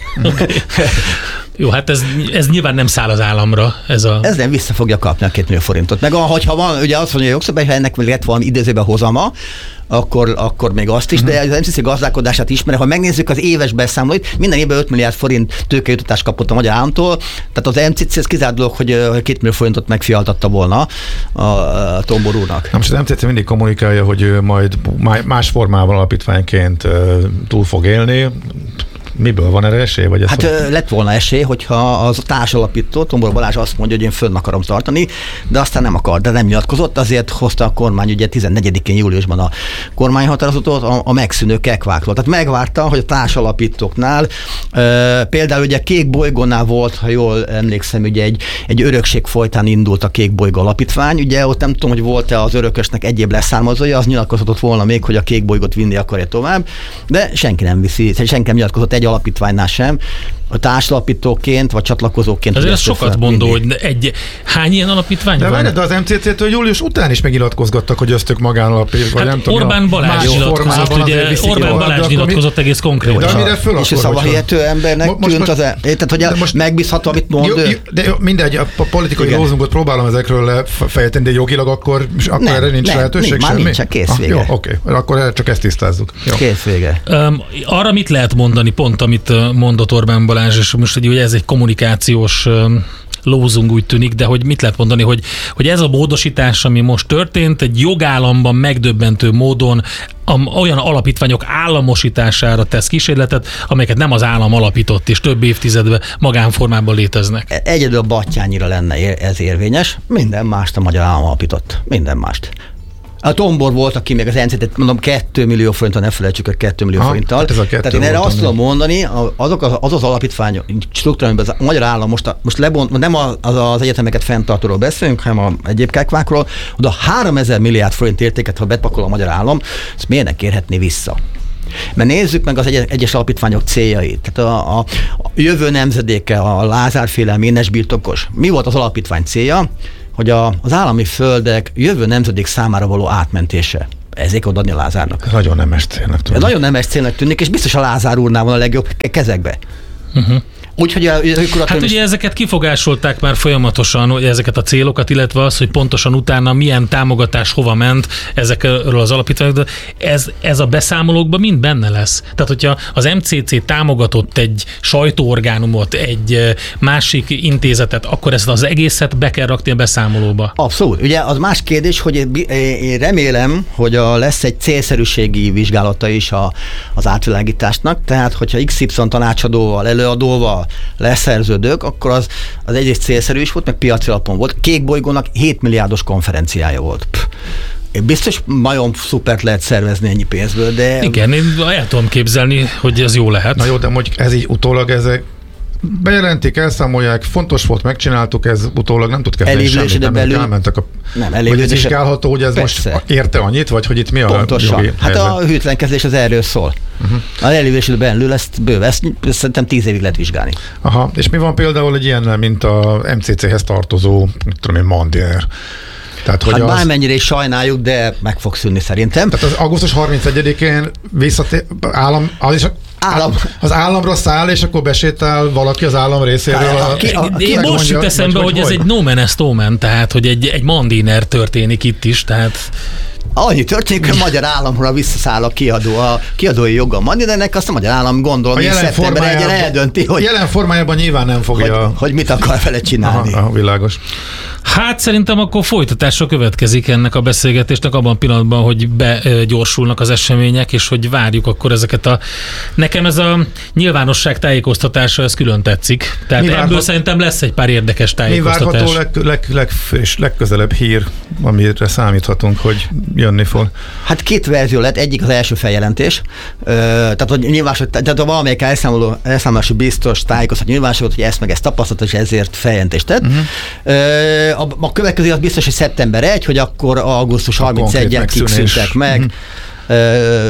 Jó, hát ez, ez nyilván nem száll az államra. Ez, a... ez nem vissza fogja kapni a két millió forintot. Meg hogyha van, ugye azt mondja a jogszabály, ha ennek lett valami idézőben hozama, akkor, akkor még azt is, de az em cé cé gazdálkodását ismeri. Ha megnézzük az éves beszámolóit, minden évben öt milliárd forint tőkejutatást kapott a magyar államtól, tehát az em cé cé ez kizárt dolog, hogy két millió forintot megfialtatta volna a Tombor úrnak. Na most az em cé cé mindig kommunikálja, hogy ő majd más formában alapítványként túl fog élni. Miből van erre esély? Vagy hát hogy... lett volna esély, hogyha az társalapító, Tombor Balázs azt mondja, hogy én fönn akarom tartani, de aztán nem akar, de nem nyilatkozott, azért hozta a kormány ugye tizennegyedikén júliusban a kormányhatározatot a, a megszűnő kekvákról. Tehát megvárta, hogy a társalapítóknál e, például ugye Kék Bolygónál volt, ha jól emlékszem, ugye egy, egy örökség folytán indult a Kék Bolygó alapítvány, ugye ott nem tudom, hogy volt-e az örökösnek egyéb leszármazója, az nyilatkozott volna még, hogy a Kék Bolygót vinni akarja tovább, de senki nem viszi, senki nem nyilatkozott egy alapítványnál sem, a társalapítóként vagy csatlakozóként. Azért ez sokat mondó, hogy egy, hány ilyen alapítvány de van? De, de az em cé cé-től július után is megnyilatkozgattak, hogy ösztök magánalapítvány, vagy hát nem tudom. Orbán Balázs nyilatkozott, ugye Orbán Balázs nyilatkozott egész konkrétan. De amire föl és a szavahihető embernek most, tűnt az, e, tehát hogy most megbízható, amit mond jó, ő. De mindegy, a politikai lózungot próbálom ezekről lefejteni, de jogilag akkor, akkor nem, erre nincs nem, lehetőség nincs, semmi? Már nincs, kész ah, vége. Jó, oké, okay. Akkor csak ezt tisztázzuk. Jó. Kész vége. Um, arra mit lehet mondani, pont amit mondott Orbán Balázs, és most hogy ez egy kommunikációs lózung, úgy tűnik, de hogy mit lehet mondani, hogy, hogy ez a módosítás, ami most történt, egy jogállamban megdöbbentő módon olyan alapítványok államosítására tesz kísérletet, amelyeket nem az állam alapított, és több évtizedben magánformában léteznek. Egyedül a Battyányira lenne ez érvényes, minden mást a magyar állam alapított. Minden mást. A Tombor volt, aki még az en cé té-t, mondom, két millió forinttal, ne felejtsük, hogy két millió forinttal. Tehát, tehát én erre azt tudom mondani, azok az, az az alapítványok struktúra, amiben a magyar állam most, a, most lebont, nem az, az egyetemeket fenntartóról beszélünk, hanem a egyéb kekvákról, oda háromezer milliárd forint értéket, ha betpakol a magyar állam, ezt miért ne kérhetné vissza? Mert nézzük meg az egy, egyes alapítványok céljait. Tehát a, a, a jövő nemzedéke, a Lázár-féle ménes birtokos. Mi volt az alapítvány célja? Hogy a, az állami földek jövő nemzedék számára való átmentése. Ezért odaadni a Lázárnak. Nagyon nemes célnak tűnik. Nagyon nemes célnak tűnik, és biztos a Lázár úrnál van a legjobb kezekbe. Uh-huh. Úgyhogy a, a hát ugye ezeket kifogásolták már folyamatosan, hogy ezeket a célokat, illetve az, hogy pontosan utána milyen támogatás hova ment ezekről az alapítványokról, de ez, ez a beszámolókban mind benne lesz. Tehát, hogyha az em cé cé támogatott egy sajtóorgánumot, egy másik intézetet, akkor ezt az egészet be kell rakni a beszámolóba. Abszolút. Ugye az más kérdés, hogy én remélem, hogy a, lesz egy célszerűségi vizsgálata is a, az átvilágításnak, tehát hogyha iksz ipszilon tanácsadóval, előadóval leszerződök, akkor az, az egyrészt célszerű is volt, meg piaci alapon volt. Kék bolygónak hét milliárdos konferenciája volt. Pff. Biztos nagyon szupert lehet szervezni ennyi pénzből, de... Igen, én el tudom képzelni, hogy ez jó lehet. Na jó, de hogy ez így utólag ezek bejelentik, elszámolják, fontos volt, megcsináltuk, ez utólag nem tud kezdeni semmit, nem belül... elmentek a... Nem, hogy ez vizsgálható, hogy ez persze. Most érte annyit, vagy hogy itt mi a pontosan. jogi Hát helyzet? A hűtlenkezés az erről szól. Uh-huh. Az elévülésről belül ezt bőve, ezt szerintem tíz évig lehet vizsgálni. Aha, és mi van például egy ilyennel, mint a em cé cé-hez tartozó, tudom én, Mandiner? Tehát, hogy hát az... bármennyire is sajnáljuk, de meg fog szűnni szerintem. Tehát az augusztus harmincegyedikén visszatér, állam, az is Állam. Az államra száll, és akkor besétál valaki az állam részéről. A, ki, a, ki, most mondja, jut eszembe, hogy, hogy ez egy no man est omen, tehát hogy egy, egy Mandiner történik itt is, tehát... Annyi történik, hogy a magyar államra visszaszáll a kiadó, a kiadói joga a Mandinernek, azt a magyar állam gondolom, hogy szeptember egyen eldönti, hogy... Jelen formájában nyilván nem fogja... Hogy, hogy mit akar vele csinálni. Aha, aha, világos. Hát szerintem akkor folytatásra következik ennek a beszélgetésnek abban a pillanatban, hogy begyorsulnak az események, és hogy várjuk akkor ezeket a... Nekem ez a nyilvánosság tájékoztatása, ez külön tetszik. Tehát mi ebből várhat... szerintem lesz egy pár érdekes tájékoztatás. Mi várható leg, leg, leg, és legközelebb hír, amire számíthatunk, hogy jönni fog? Hát két verzió lett, egyik az első feljelentés. Ö, tehát, hogy nyilvános, tehát a valamelyik elszámoló, elszámolási biztos tájékoztat nyilvánosságot, hogy ezt meg ezt tapasztalt, és ezért feljelentést tett. Uh-huh. Ö, A, a következő az biztos, hogy szeptember elseje, hogy akkor augusztus harmincegyedikén kikszűntek meg. Mm. Ö,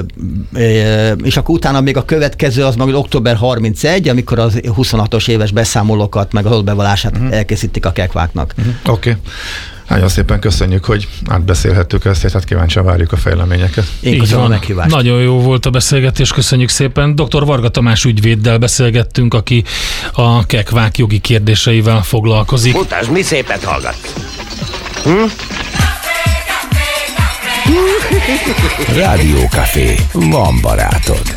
ö, és akkor utána még a következő az meg október harmincegy, amikor az huszonhatos éves beszámolókat, meg az adóbevallását mm. elkészítik a kekváknak. Mm. Oké. Okay. Nagyon szépen köszönjük, hogy átbeszélhettük ezt, és hát kíváncsian várjuk a fejleményeket. Én köszönöm a meghívást. Nagyon jó volt a beszélgetés, köszönjük szépen. doktor Varga Tamás ügyvéddel beszélgettünk, aki a kekvák jogi kérdéseivel foglalkozik. Mutasd, mi szépet hallgatsz. Hm? Rádió Café. Van barátod.